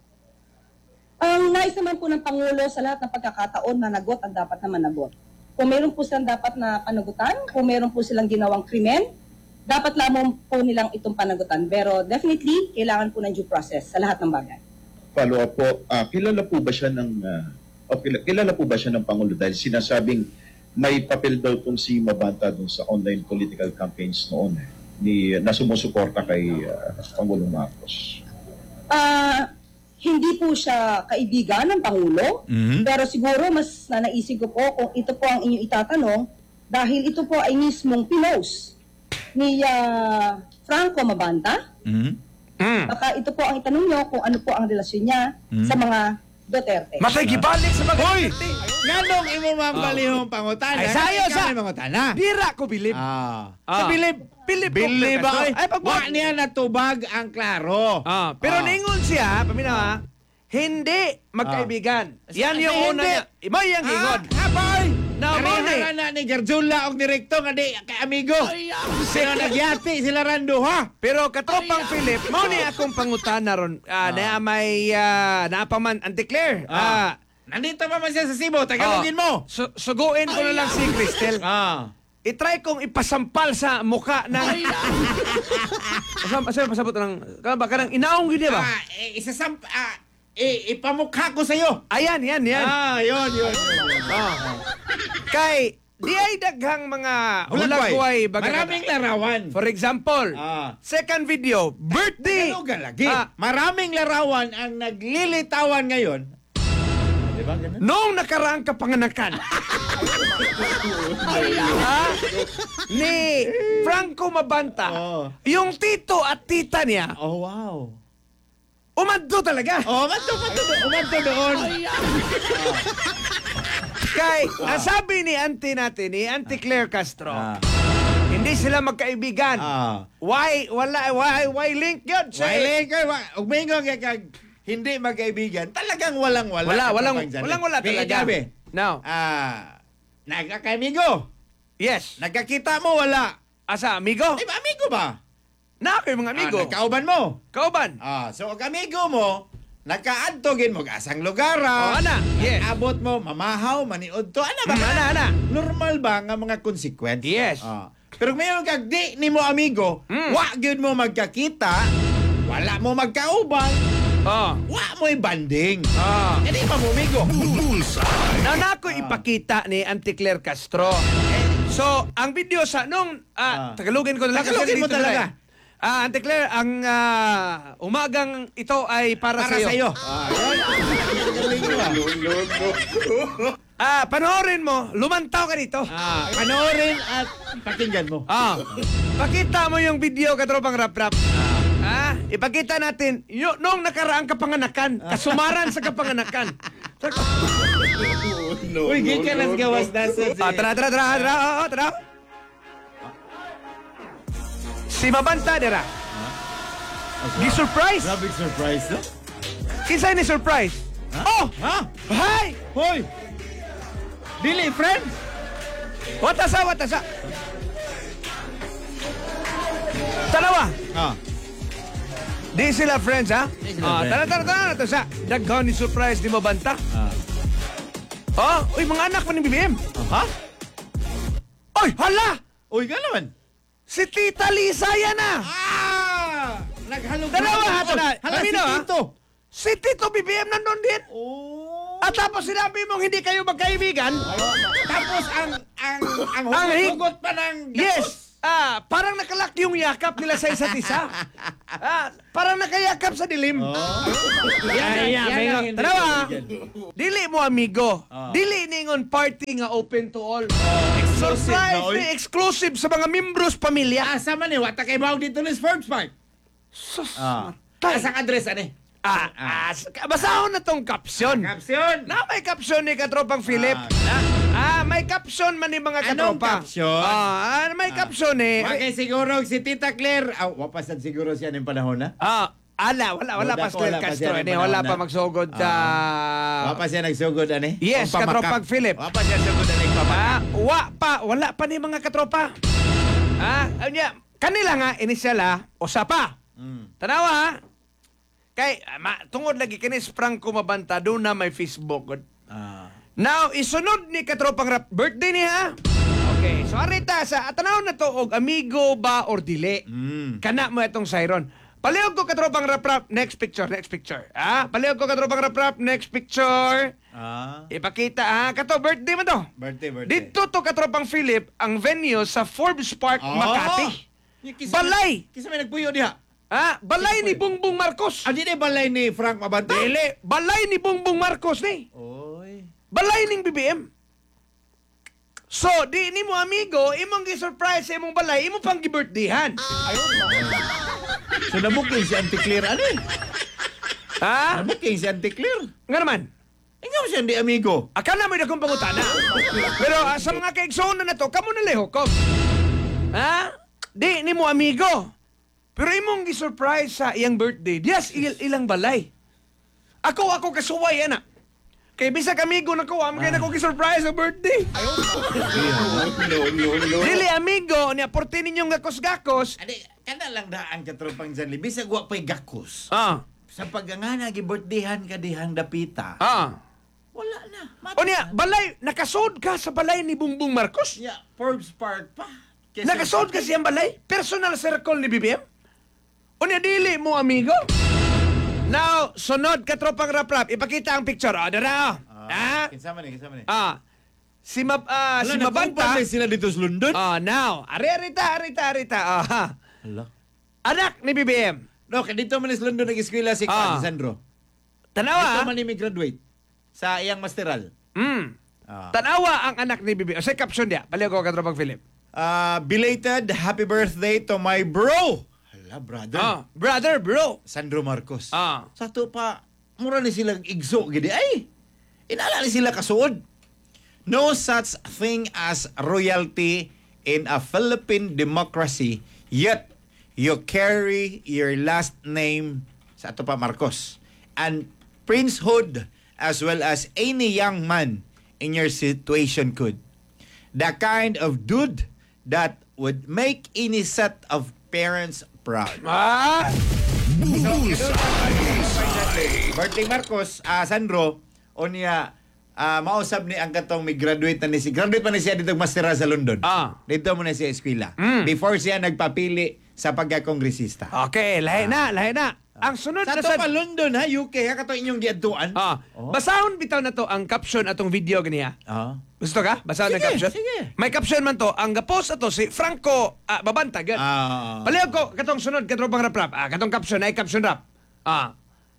Ang nais naman po ng Pangulo sa lahat ng pagkakataon na nagot ang dapat na managot. Kung meron po silang dapat na panagutan, kung meron po silang ginawang krimen, dapat lamang po nilang itong panagutan. Pero definitely, kailangan po ng due process sa lahat ng bagay. Follow up po, ah, kilala po ba siya ng ah, o kilala, kilala po ba siya ng Pangulo dahil sinasabing may papel daw tong si Mabanta dun sa online political campaigns noon eh, ni na sumusuporta kay ah, Pangulong Marcos. Ah, hindi po siya kaibigan ng Pangulo, Mhm. pero siguro mas nanaisip ko po kung ito po ang inyong itatanong dahil ito po ay mismong pinost ni ah, Franco Mabanta. Mhm. Mm. Baka ito po ang itanong nyo kung ano po ang relasyon niya Mm. sa mga Duterte. Matay gibalik sa mga Hoy! Duterte. Nganong imo mambalihong pangutana? Ay, sayo Kaya sa- may mangutana. Dira ko bilib. Ah. Ah. Sa bilib. Bilib ko, Bilib Castro. ba? Ay, Ay, pag- wa niya natubag ang klaro. Ah, pero Ah. ningon siya, paminaw ha, hindi magkaibigan. Yan yung Ay, una hindi. niya. Mo yung gingon. Ha, boy! Na, mo ni. Karehara na ni Garjula og ni Recto nga di kay amigo. Sino nagyati sila rando ha? Pero katropang Philip, mo ni akong pangutana ron. Ah, na may uh, napaman anti-Claire. Ah, Nandito pa man siya sa Cebu, tagalogin mo. Su- suguin ko na lang si Cristel. Ah. I-try kong ipasampal sa muka ng... Asam, asam, pasabot ng... Kaya ba, kanang inaong yun, di ba? Ah, eh, isasam ah, eh, ipamukha ko sa iyo. Ayan, yan, yan. Ah, yun, yun. yun. Ah. Kay, di ay daghang mga Hulagway. hulagway. baga- Maraming larawan. For example, Ah. second video, birthday. Tagalogan lagi. Ah, Maraming larawan ang naglilitawan ngayon. Di ba ganun? noong nakaraang kapanganakan. ha? Ni Franco Mabanta, Oh. yung tito at tita niya, Oh, wow. umadto talaga. Oh, umanto, umanto, umanto doon. Kay, ang sabi ni auntie natin, ni Auntie Claire Castro, Ah. hindi sila magkaibigan. Ah. Why, wala, why, why link yun? Say, Wailing ka, wa- umingo ka kag hindi magkaibigan. Talagang walang-wala. Wala, ka walang, pang dyan. walang wala Kaya talaga. gabi, Now, ah, nagkakaimigo. yes. Nagkakita mo, wala. Asa, amigo? Ay, ba, amigo ba? Na ako yung mga amigo. Ah, nagkauban mo. Kauban. Ah, so, ang amigo mo, nagkaadtogin mo asang lugar. Oh, ana. Yes. Abot mo, mamahaw, maniod to. Ano ba? Mm, ana, ana. Normal ba nga mga consequence? Yes. Ah. Pero mayroon kag di ni mo amigo, Mm. wa gyud mo magkakita, wala mo magkauban, Oh. wa mo banding. Oh. Hindi pa mo amigo. Na na ako ipakita ni Auntie Claire Castro. So, ang video sa nung ah, Ah. Tagalogin ko na lang kasi Tagalogin mo dito na talaga. eh. Ah, Auntie Claire, ang ah, umagang ito ay para, Para sa iyo. sa iyo. Ah, yun. Ah, panoorin mo, lumantaw ka dito. Ah, panoorin at pakinggan mo. Ah, pakita mo yung video katropang rap-rap. Ah, ipakita natin yung nung nakaraang kapanganakan, kasumaran sa kapanganakan. Uy, gikan nas gawas nasa. Ah, tara, tara, tara, tara, oh, tara. Si Mabanta, dira. Gi-surprise? Grabe surprise, no? Kinsa ni surprise? Oh! Ha? Hi! Hoy! Dili, friend? Watasa, watasa. Tanawa. Ah. Di sila friends, ha? sila Ah, friends. tara, tara, tara. Ito sa daghan ni surprise ni Mabanta. Ah. Oh, uy, mga anak pa ni B B M. Ha? Oy, hala! Uy, ka naman. Si Tita Lisa yan na! Ah! Naghalog. Dalawa, ha, tara. Hala, si Lamino, ha? Tito. Si Tito B B M nandun din. Oh. At tapos sinabi mong hindi kayo magkaibigan. Tapos ang ang ang Ang hig- hugot pa ng Yes! Ah, parang nakalak yung yakap nila sa isa't isa. Ah, parang nakayakap sa dilim. Oh. Yan, yan, yan yan. ang hindi Tanawa, kaibigan. dili mo amigo. Ah. Dili ningon party nga open to all. Exclusive Surprise na, oy. ni exclusive sa mga membros pamilya. Asa man eh, wata kay bawag dito ni Sports Park. Sus, Ah. matay. Asa address ani? Ah, ah, basahon na tong caption. Caption. Na may caption ni Katropang Philip. Ah, may caption man ni mga Anong katropa. caption? Ah, ah, may caption eh. Wa kay siguro si Tita Claire, ah, wapasan siguro siya ng panahon na. Ah, ala, wala, wala Wala pa pa, Claire wala pa Castro. siya Ini, ng wala panahon pa na. magsugod sa... Wapa siya nagsugod ani? Yes, O pamakap. Katropang Philip. Wapa siya sugod ani pamakap. Ah, wa pa, wala pa ni mga katropa. Ah, anya, kanila nga, inisyal ha, usapa. Mm. Tanawa ha. Kay, ah, ma, tungod lagi kinis Franco Mabanta, doon na may Facebook. God. Ah. Now, isunod ni Katropang Rap, birthday niya. Okay, so arita sa, atanaw na to, og amigo ba or dili. Mm. Kana mo itong siron. Palihog ko Katropang Rap Rap, next picture, next picture. Ah, palihog ko Katropang Rap Rap, next picture. Ah. Ipakita ha, kato, birthday mo to. Birthday, birthday. Dito to Katropang Philip, ang venue sa Forbes Park, Oh! Makati. Yung kisa- Balay! Kisa may nagpuyo diha. Ah, balay ni Bongbong Marcos. Ah, di na balay ni Frank Mabanta? Dili, balay ni Bongbong Marcos ni. Oy. Balay ning B B M. So, di ni mo amigo, imong gi-surprise sa imong balay, imo pang gi-birthdayhan. So nabuking si Auntie Claire ano eh? Ha? Nabuking si Auntie Claire. Nga naman. Ikaw siya hindi amigo. Akala mo na kong pangutana. Pero ah, sa mga kaigsoon na to, kamo na lehokom. Ha? Di, ni mo amigo. Pero imong gi-surprise sa iyang birthday. Diyas, il ilang balay. Ako, ako kasuway, ana. Kaya bisa kamigo na ko, am kaya na ko gi-surprise sa birthday. No, no, no. Dili, amigo, niya, porti ninyong gakos-gakos. Adi, kana lang daan katropang Janli. Bisag wa pa'y gakos. Ah, Sa pagangana, gi-birthdayhan ka dihang dapita. ah. Wala na. O niya, balay, nakasod ka sa balay ni Bongbong Marcos? Yeah, Forbes Park pa. Kesa- Nakasod ka siyang balay? Personal circle ni B B M? O niya, dili mo, amigo? Now, sunod ka tropang rap-rap. Ipakita ang picture. O, dara, o. Ah, Ah, kinsa man ni, kinsa man ni. ah. Si, Mab, ah, si Mabanta. sila dito sa London. Oh, now. Ari, arita, arita, arita. Oh, ha. Hala. Anak ni B B M. No, kaya dito man sa London nag-eskwela si Ah. Juan Sandro. Tanawa. Dito man ni graduate sa iyang masteral. Mm. Ah. Tanawa ang anak ni B B M. O, say caption niya. Baliw ko ka tropang Philip. Ah, belated happy birthday to my bro. Hala, brother. Ah, brother, bro. Sandro Marcos. Ah. Sa to pa, mura ni silang igso gidi ay. Inala ni sila kasuod. No such thing as royalty in a Philippine democracy, yet you carry your last name sa ato pa Marcos and princehood as well as any young man in your situation could. The kind of dude that would make any set of parents proud. Ah! Birthday Marcos, ah Sandro, o niya, ah, mausap ni ang katong may graduate na ni si graduate pa ni siya dito masteral sa London. Ah. Dito mo na siya eskwela. Mm. Before siya nagpapili sa pagkakongresista. Okay, lahi na, lahi na. Ang sunod Sa na to sa... pa London ha, U K ha, katong inyong giadtuan. Ah, Oh. basahon bitaw na to ang caption atong video ganiya. Ah. Gusto ka? Basahon ang Sige, caption? sige. May caption man to. Ang gapost ato si Franco ah, Babanta. Gan. Ah. Palihog ko, katong sunod, katong pang rap-rap. Ah, katong caption, ay caption rap. Ah.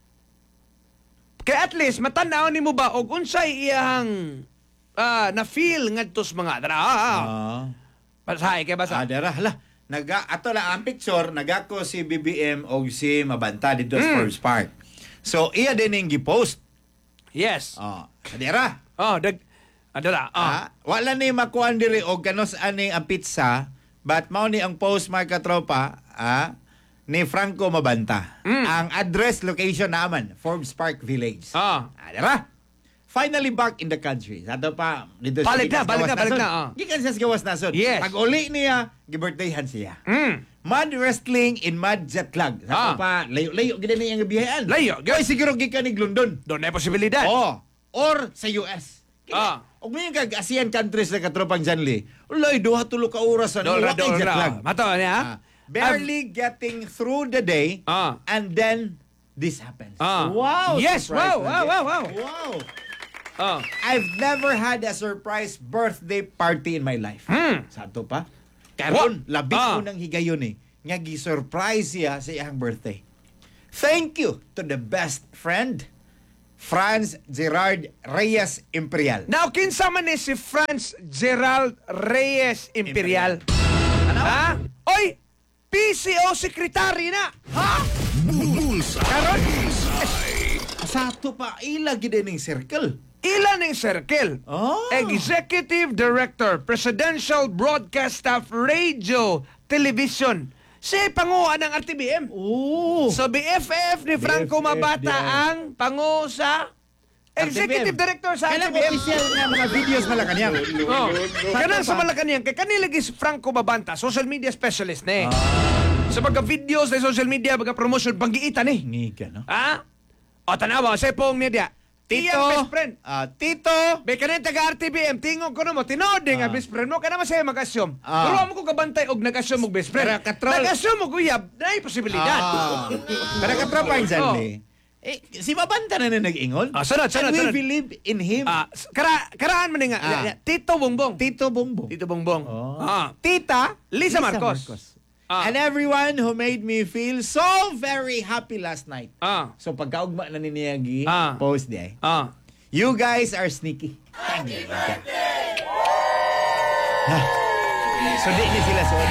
Kaya at least, matanaw ni mo ba, og unsay iyang ah, na-feel ngadtos mga dara. Ah, ah. Ah. Basahay, kaya basa. Ah, dara, hala. Naga, ato lang ang picture, nagako si B B M o si Mabanta dito sa Mm. Forbes Park. So, iya din yung gipost. Yes. Ah, dara. Oh, dag... Adara. Ah. Ah, wala ni makuan diri og kanos ani ang pizza, but mao ni ang post mga katropa, ah, ni Franco Mabanta. Mm. Ang address location naman, Forbes Park Village. Ah. Ah, dira. Finally back in the country. Sato pa dito Balik na, gikan sa balik gawas na, balik nasod. na, ah. Gikan siya sa gawas nasod. Yes. Pag uli niya, gibirthdayan siya. Mm. Mud wrestling in mud jet lag. Sato Ah. pa layo-layo gid ni ang biyayaan. Layo, Oy, siguro gikan ni London. Doon na posibilidad. Oh, or sa U S. Ah. Og may kag ASEAN countries na katropang Janli. Ulay, duha tulo ka oras na Dol, wala kay dol, jet lag. Mato niya. Ah, barely getting through the day Ah. and then this happens. Ah. Wow. Yes, surprise wow, na wow, din. wow, wow. Wow. Ah. I've never had a surprise birthday party in my life. Hmm. Sato pa. Karon, What? labis Ah. ko nang higayon eh. Nga gi-surprise siya sa iyang birthday. Thank you to the best friend, Franz Gerard Reyes Imperial. Now, kinsa man ni si Franz Gerald Reyes Imperial? Ano? Ha? Oy! P C O secretary na! Ha? Karon? Sato pa, ila gidening circle. Ilan ang circle? Oh. Executive Director, Presidential Broadcast Staff, Radio, Television. Siya panguha ng R T B M. Oh. So, B F F ni Franco B F F Mabata yan. ang pangu sa Executive Director sa R T Kailan B M. official nga mga videos Malacanang. Oh. Kanan sa Malacanang, kay kanilagi si Franco Mabanta, social media specialist na eh. Sa mga videos na social media, mga promotion, panggiitan eh. Ngiga, no? Ha? O, tanawa, sa pong niya. Tito, Iyang best friend. ah, Tito, Be kanin taga R T B M, tingog ko na mo, tinod nga Ah. best friend mo, kaya naman siya mag-assume. Ah. Pero mo ko kabantay og nag-assume og best friend. Pero katrol- Nag-assume og uyab, na posibilidad. Ah. Pero katropa yung Janli. Eh, si Mabanta na na nag-ingon. Ah, sunod, sunod, And we sunod. believe in him. Ah, kara karaan man ni nga. Ah. Tito Bongbong. Tito Bongbong. Tito Bongbong. Oh. Ah. Tita, Lisa Marcos. Ah. And everyone who made me feel so very happy last night. Ah. So pagkaugma na ni Niyagi, Ah. post di ay. Ah. You guys are sneaky. Ha. So di ni sila so.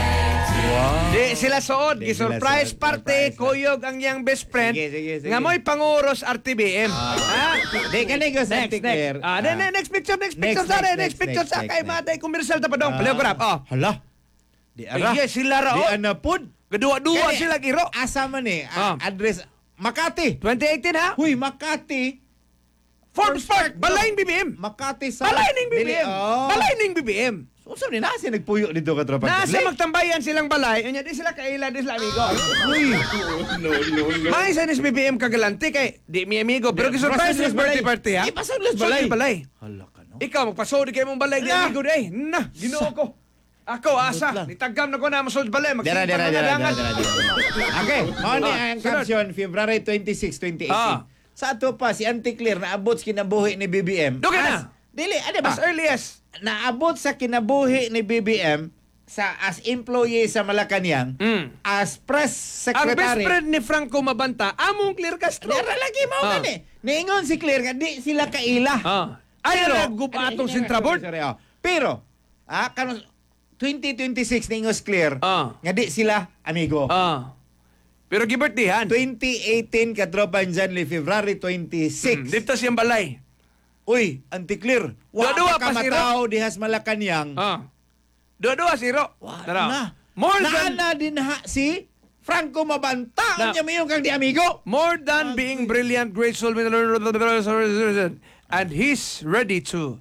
Di sila suod, Di sila gi-surprise suod. party, Surprise. kuyog ang iyang best friend. Sige, sige, sige. Nga mo'y panguros R T B M. Ha? Di ka nego sa Next, Anticlear. next. Ah, ne- ne- next picture, next Next, picture, sare. next, Next, next, picture next, sa next, kay next. Matay Commercial tapadong. Paleograph. Oh. Hala. Di ara. Ay, yes, sila ra. Di Oh. ana pud. Gadua-dua Kani, sila giro. Asa man eh. Ah. a- Address Makati. twenty eighteen ha? Huy, Makati. Forbes Park, Balay B B M. Makati sa Balay ning B B Dili- M. Oh. Balay ning B B M. Unsa ni nasi nagpuyo dito ka tropa? Nasa magtambayan silang balay, unya di sila kaila, di sila amigo. Huy. May isa nis B B M kagalante kay di mi amigo, pero gisurprise Pasok nis birthday balay. party ha. Eh, pasok las Pasok balay. las balay. Hala ka no. Ikaw magpasod kay mong balay di Ala. amigo day. Na, Ginoo ko. Ako asa, lang. nitagam na ko na masod balay, Dara magsimpan dara mga dara dangan. dara dara. Okay, mao ni Ah, ang sunod. caption February twenty-six, twenty eighteen. Ah. Sa ato pa si Anticlear naabot sa kinabuhi ni B B M. Doon ka As- na. Dili, ano ba? As early as Naabot sa kinabuhi ni B B M sa as employee sa Malacañang Mm. as press ang best secretary. friend ni Franco Mabanta, among Clear Castro. Dara lagi mo Ah. gani. Niingon si Clear nga di sila kaila. Ah. Ay, nagupatong Ano, Sintra Board. sorry, oh. Pero ah karon twenty twenty-six ningos Clear Ah. nga di sila amigo. Ah. Pero gibertihan. twenty eighteen katropan dyan ni February twenty-six. Hmm, dito siyang balay. Uy, Anticlear. Wa Dua-dua pa pa, kamatao dihas Malacañang. Ah. Dua-dua zero. Wa Tara. na. More than Naana din ha si Franco Mabanta. Na- Anya mayong kang di amigo. more than being brilliant, graceful, and he's ready to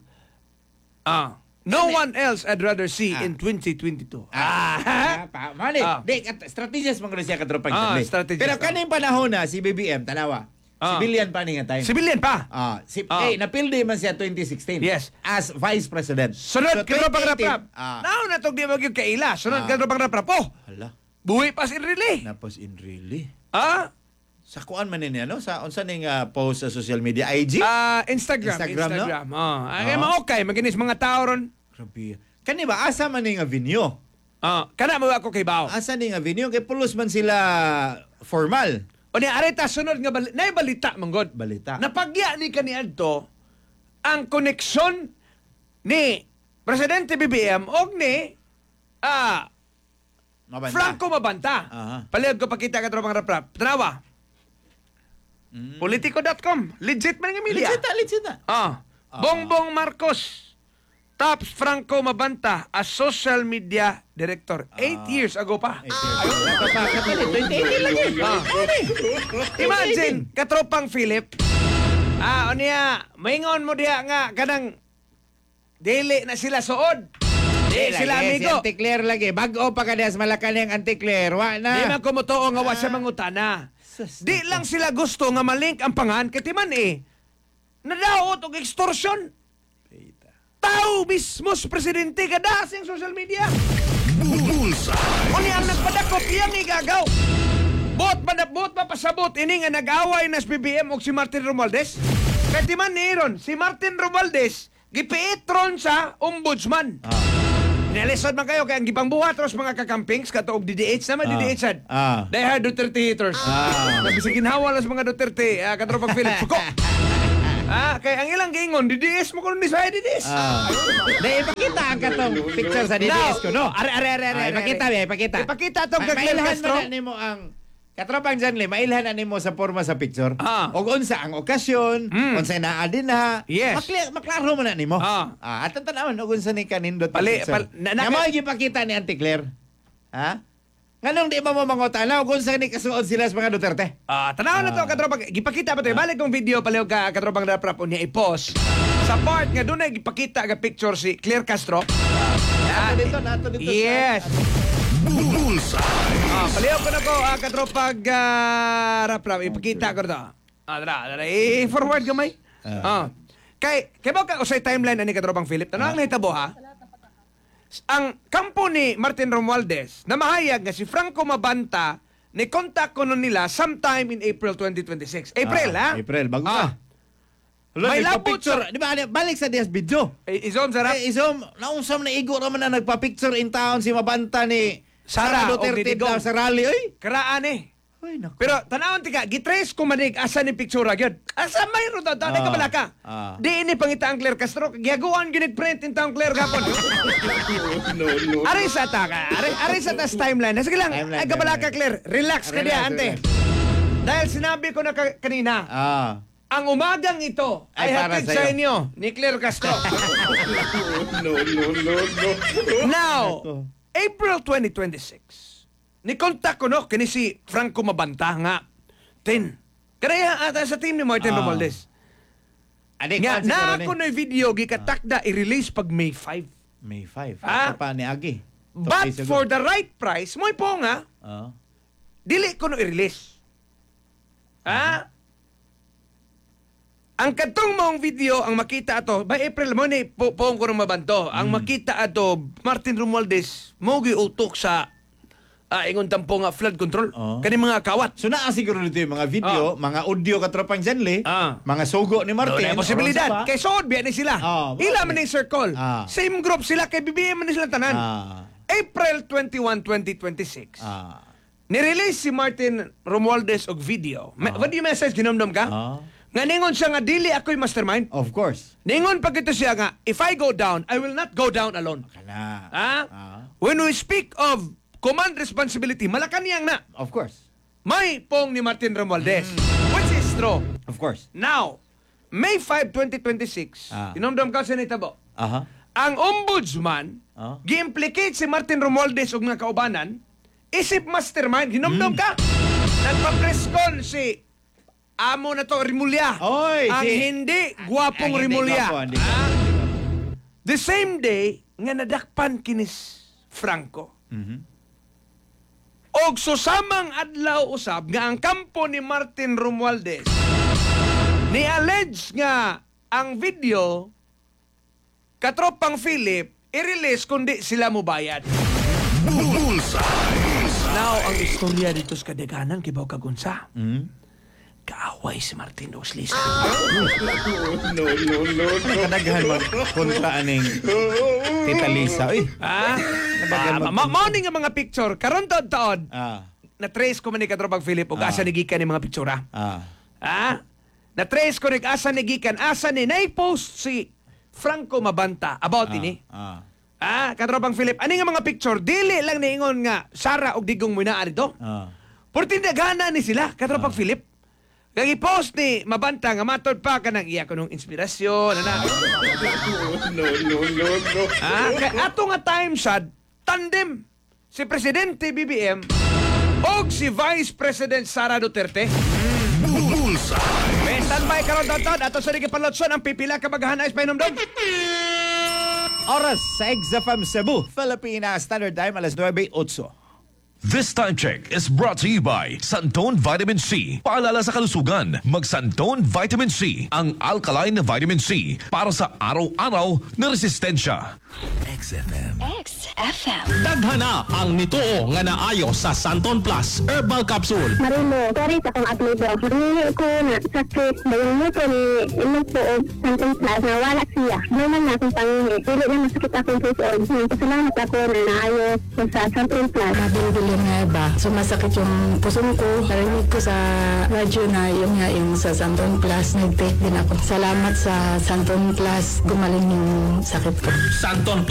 ah no one else I'd rather see Ah. in twenty twenty-two. Ah, pa, mali. Ah. Di, kat- strategies mga siya katropan. Ah, Dali. strategies, Pero ah. kaning panahon na si B B M, tanawa. Ah. Civilian pa ni nga time. Civilian pa. Ah, si Ah. eh napildi man siya twenty sixteen. Yes. As Vice President. Sunod So, kadto pang twenty eighteen, rap-rap. Ah. Now na tong di magyud kaila. Sunod Ah. kadto pang rap-rap. Oh, Hala. buhi pa si Riley. Napos in really. Ah, Sa kuan man ni ano? Sa unsa ning ah, post sa social media I G? ah Instagram, Instagram, no? Instagram. Oh, ay Ah. mga okay, maginis mga tao ron. Grabe. Kani ba asa man ning venue? Ah, kana mo ako kay Bao. Asa ning venue kay pulos man sila formal O ni areta sunod nga bali, nay balita manggod. balita. Napagya ni kaniadto ang koneksyon ni Presidente B B M og ni ah Mabanta. Franco Mabanta. Aha. Palihog ko pakita ka tropang rap-rap. Tanawa. Politico dot com. Legit man nga media. Legit, na, legit na. Ah. Bongbong Marcos. Tops Franco Mabanta as social media director. Eight years ago pa. Napapakatali, twenty eighteen lagi. Ah. Imagine, katropang Philip. Ah, o niya, maingon mo diha nga kanang dili na sila suod. Di sila Si amigo. Anticlear lagi. Bago pa ka dihas Malacañang Anticlear. Wa na. Di man kumutuo nga wa siya mangutana. Sus, Di lang sila gusto nga malink ang pangan katiman eh. Nadaot og extortion. Tao mismo sa presidente kada sa social media. Bullseye. Kung ang nagpadakop iyang igagaw. Bot pa na bot pa pasabot ini nga nag-away na sa B B M og si Martin Romualdez. Kaya di man niron, si Martin Romualdez gipiitron sa ombudsman. Ah. Nilisod man kayo kaya ang gipangbuhat ros mga kakampings kato og D D H naman Ah. D D H sad. Ah. They are Duterte haters. Ah. Nabisigin hawal sa mga Duterte, uh, katropang Philip Suko. Ah, kay ang ilang giingon, D D S mo kuno ni sa D D S. Ah. Dahil ipakita ang katong picture sa D D S ko, no? Are, are, are, are, Ah, are, ipakita, are. be, ipakita. Ipakita tong Ma- kay Clem mailhan Castro. mo na nimo ang katropang dyan, le, mailhan na nimo sa forma sa picture. Ah. O unsa ang okasyon, Mm. unsa naa din ha. Yes. Makli- maklaro mo na nimo. Ah. Ah, at ang tanawan, o unsa ni kanindot ang Pali- picture. pal- na- na- Nga mo ipakita ni Auntie Claire. Ha? Nganong di mo mo mangutana, o unsa ni kasuod sila sa mga Duterte? Ah, tanaw na to katropang gipakita pa to. Balik kong video palihog ka katropang rap-rap unya i-post. Sa part nga dunay gipakita nga picture si Claire Castro. Nato dito, nato dito. Yes. Bullseye. Ah, palihog ko na ko ah, katropang ah, rap-rap ipakita ko to. Ah, dara, dara. I-forward gamay. Ah. Kay kay ba ka usay timeline ani katropang Philip? Tanang nahitabo ha. Ang kampo ni Martin Romualdez na mahayag nga si Franco Mabanta ni kontak ko nun nila sometime in April twenty twenty-six. April, Ah, ha? April, bago Ah. pa. Hala, May may labot picture. Di ba, balik sa Diaz video. Eh, Izom, sarap. Eh, isom, nausam na igo naman na nagpa-picture in town si Mabanta ni Sara, Sara o Duterte Didigong. daw sa rally. Oy, Karaan eh. Ay, naku. Pero tanawon tika, gitrace ko manig asa ni picture gyud. Asa mayro daw daw Ah, ka balaka. ah. Di ini pangita ang Claire Castro giaguan gyud print in taong Claire gapon. No, no. Ari sa ta ka, ari ari sa tas timeline. Sige lang, Timeline, ay kabalaka timeline. Claire, relax ka diya Relax, ante. relax. Dahil sinabi ko na ka- kanina, Ah. ang umagang ito ay, Ay, para hatid sa sa'yo. inyo ni Claire Castro. No, no, no, no. Now, April twenty twenty-six, ni kontak ko no, kini si Franco Mabanta nga, Tin, kaya ata sa team ni Martin Ah. Romualdez. Adik, Nga, pa siguro na ni. ako na video, gikatakda, i-release pag May five. May five. Ah. Ah. Pa ni Agi. Two But days ago. for the right price, mo po nga, Ah. dili ko no i-release. Ah? Ang katong mong video, ang makita ato, by April mo ni po po ko nang mabanto. Ang makita ato, Martin Romualdez, mo giutok sa ah, ingon tampo nga flood control. Oh. Kani mga kawat. So naa siguro dito yung mga video, mga audio katropang Janley, Ah. mga sugo ni Doon Martin. ay posibilidad. oras pa. Kay sood biya ni sila. Ah, Ila okay. man ni circle. Ah. Same group sila, kay B B M man ni sila tanan. Ah. April twenty-one, twenty twenty-six. Ah. Nirelease si Martin Romualdez og video. Ma- What do you message? Ginomdom ka? Ah. Nga ningon siya nga dili ako'y mastermind. Of course. Ningon pag ito siya nga, if I go down, I will not go down alone. Kana. Ah? Ah. When we speak of command responsibility, Malacanang na. Of course. May pong ni Martin Romualdez. Which is true. Of course. Now, May fifth, twenty twenty-six, Ah. inomdom ka sa nitabo. Aha. Ang ombudsman, Ah. gi-implicate si Martin Romualdez og mga kaubanan, isip mastermind, hinomdom Hmm. ka. Nagpa-press con si amo na to, Rimulya. Oy, ang si- hindi gwapong Ang hindi Rimulya. gwapo, hindi Ah. gwapo. The same day, nga nadakpan kinis Franco. Mhm. Og susamang adlaw usab nga ang kampo ni Martin Romualdez ni-allege nga ang video katropang Philip i-release kundi sila mo bayad. Now, ang istorya dito sa kadaganan kibaw kagunsa. Mhm. Kaaway si Martin Oslis. No, no, no, no. Kadaghan man kontra aning Tita Lisa. Uy. Ha? Nabagyan Ah, mag- ma- mao ni nga mga picture karon taod-taod Ah. na-trace ko man ni katropang Philip ug Ah. asa ni gikan ni mga pictura. Ah. Ha? Na-trace ko rin asa ni gikan, asa ni na-post si Franco Mabanta about ini. Ah. Ah, katropang Philip, ani nga mga picture, dili lang niingon nga Sara og digong munaan dito. Ah. Purti gana ni sila, katropang Philip. Kaya i-post ni Mabanta nga matod pa ka ng iya ko nung inspirasyon. Ana. No, no, no, no. Ah, kaya ato nga time sad, tandem si Presidente B B M og si Vice President Sara Duterte. May standby karon doon ato sa nagipalotson ang pipila ka maghanais pa inomdom. Oras sa X F M Cebu, Filipina Standard Time, alas nueve eight. This time check is brought to you by Santon Vitamin C. Paalala sa kalusugan, mag Santon Vitamin C, ang alkaline na vitamin C para sa araw-araw na resistensya. X F M. X F M. Daghana ang nituo nga naayo sa Santon Plus Herbal Capsule. Marino, sorry sa kong apelido. Hindi ko na sakit. Bayan mo ko ni ilang po o Santon Plus na wala siya. Naman na akong pangingi. Dili na masakit akong pusoon. Pasalamat ako na naayo ko sa Santon Plus. Nabili nga ba? Sumasakit yung puso ko. Narinig ko sa radyo na yung nga yung sa Santon Plus. Nag-take din ako. Salamat sa Santon Plus. Gumaling yung sakit ko. Santon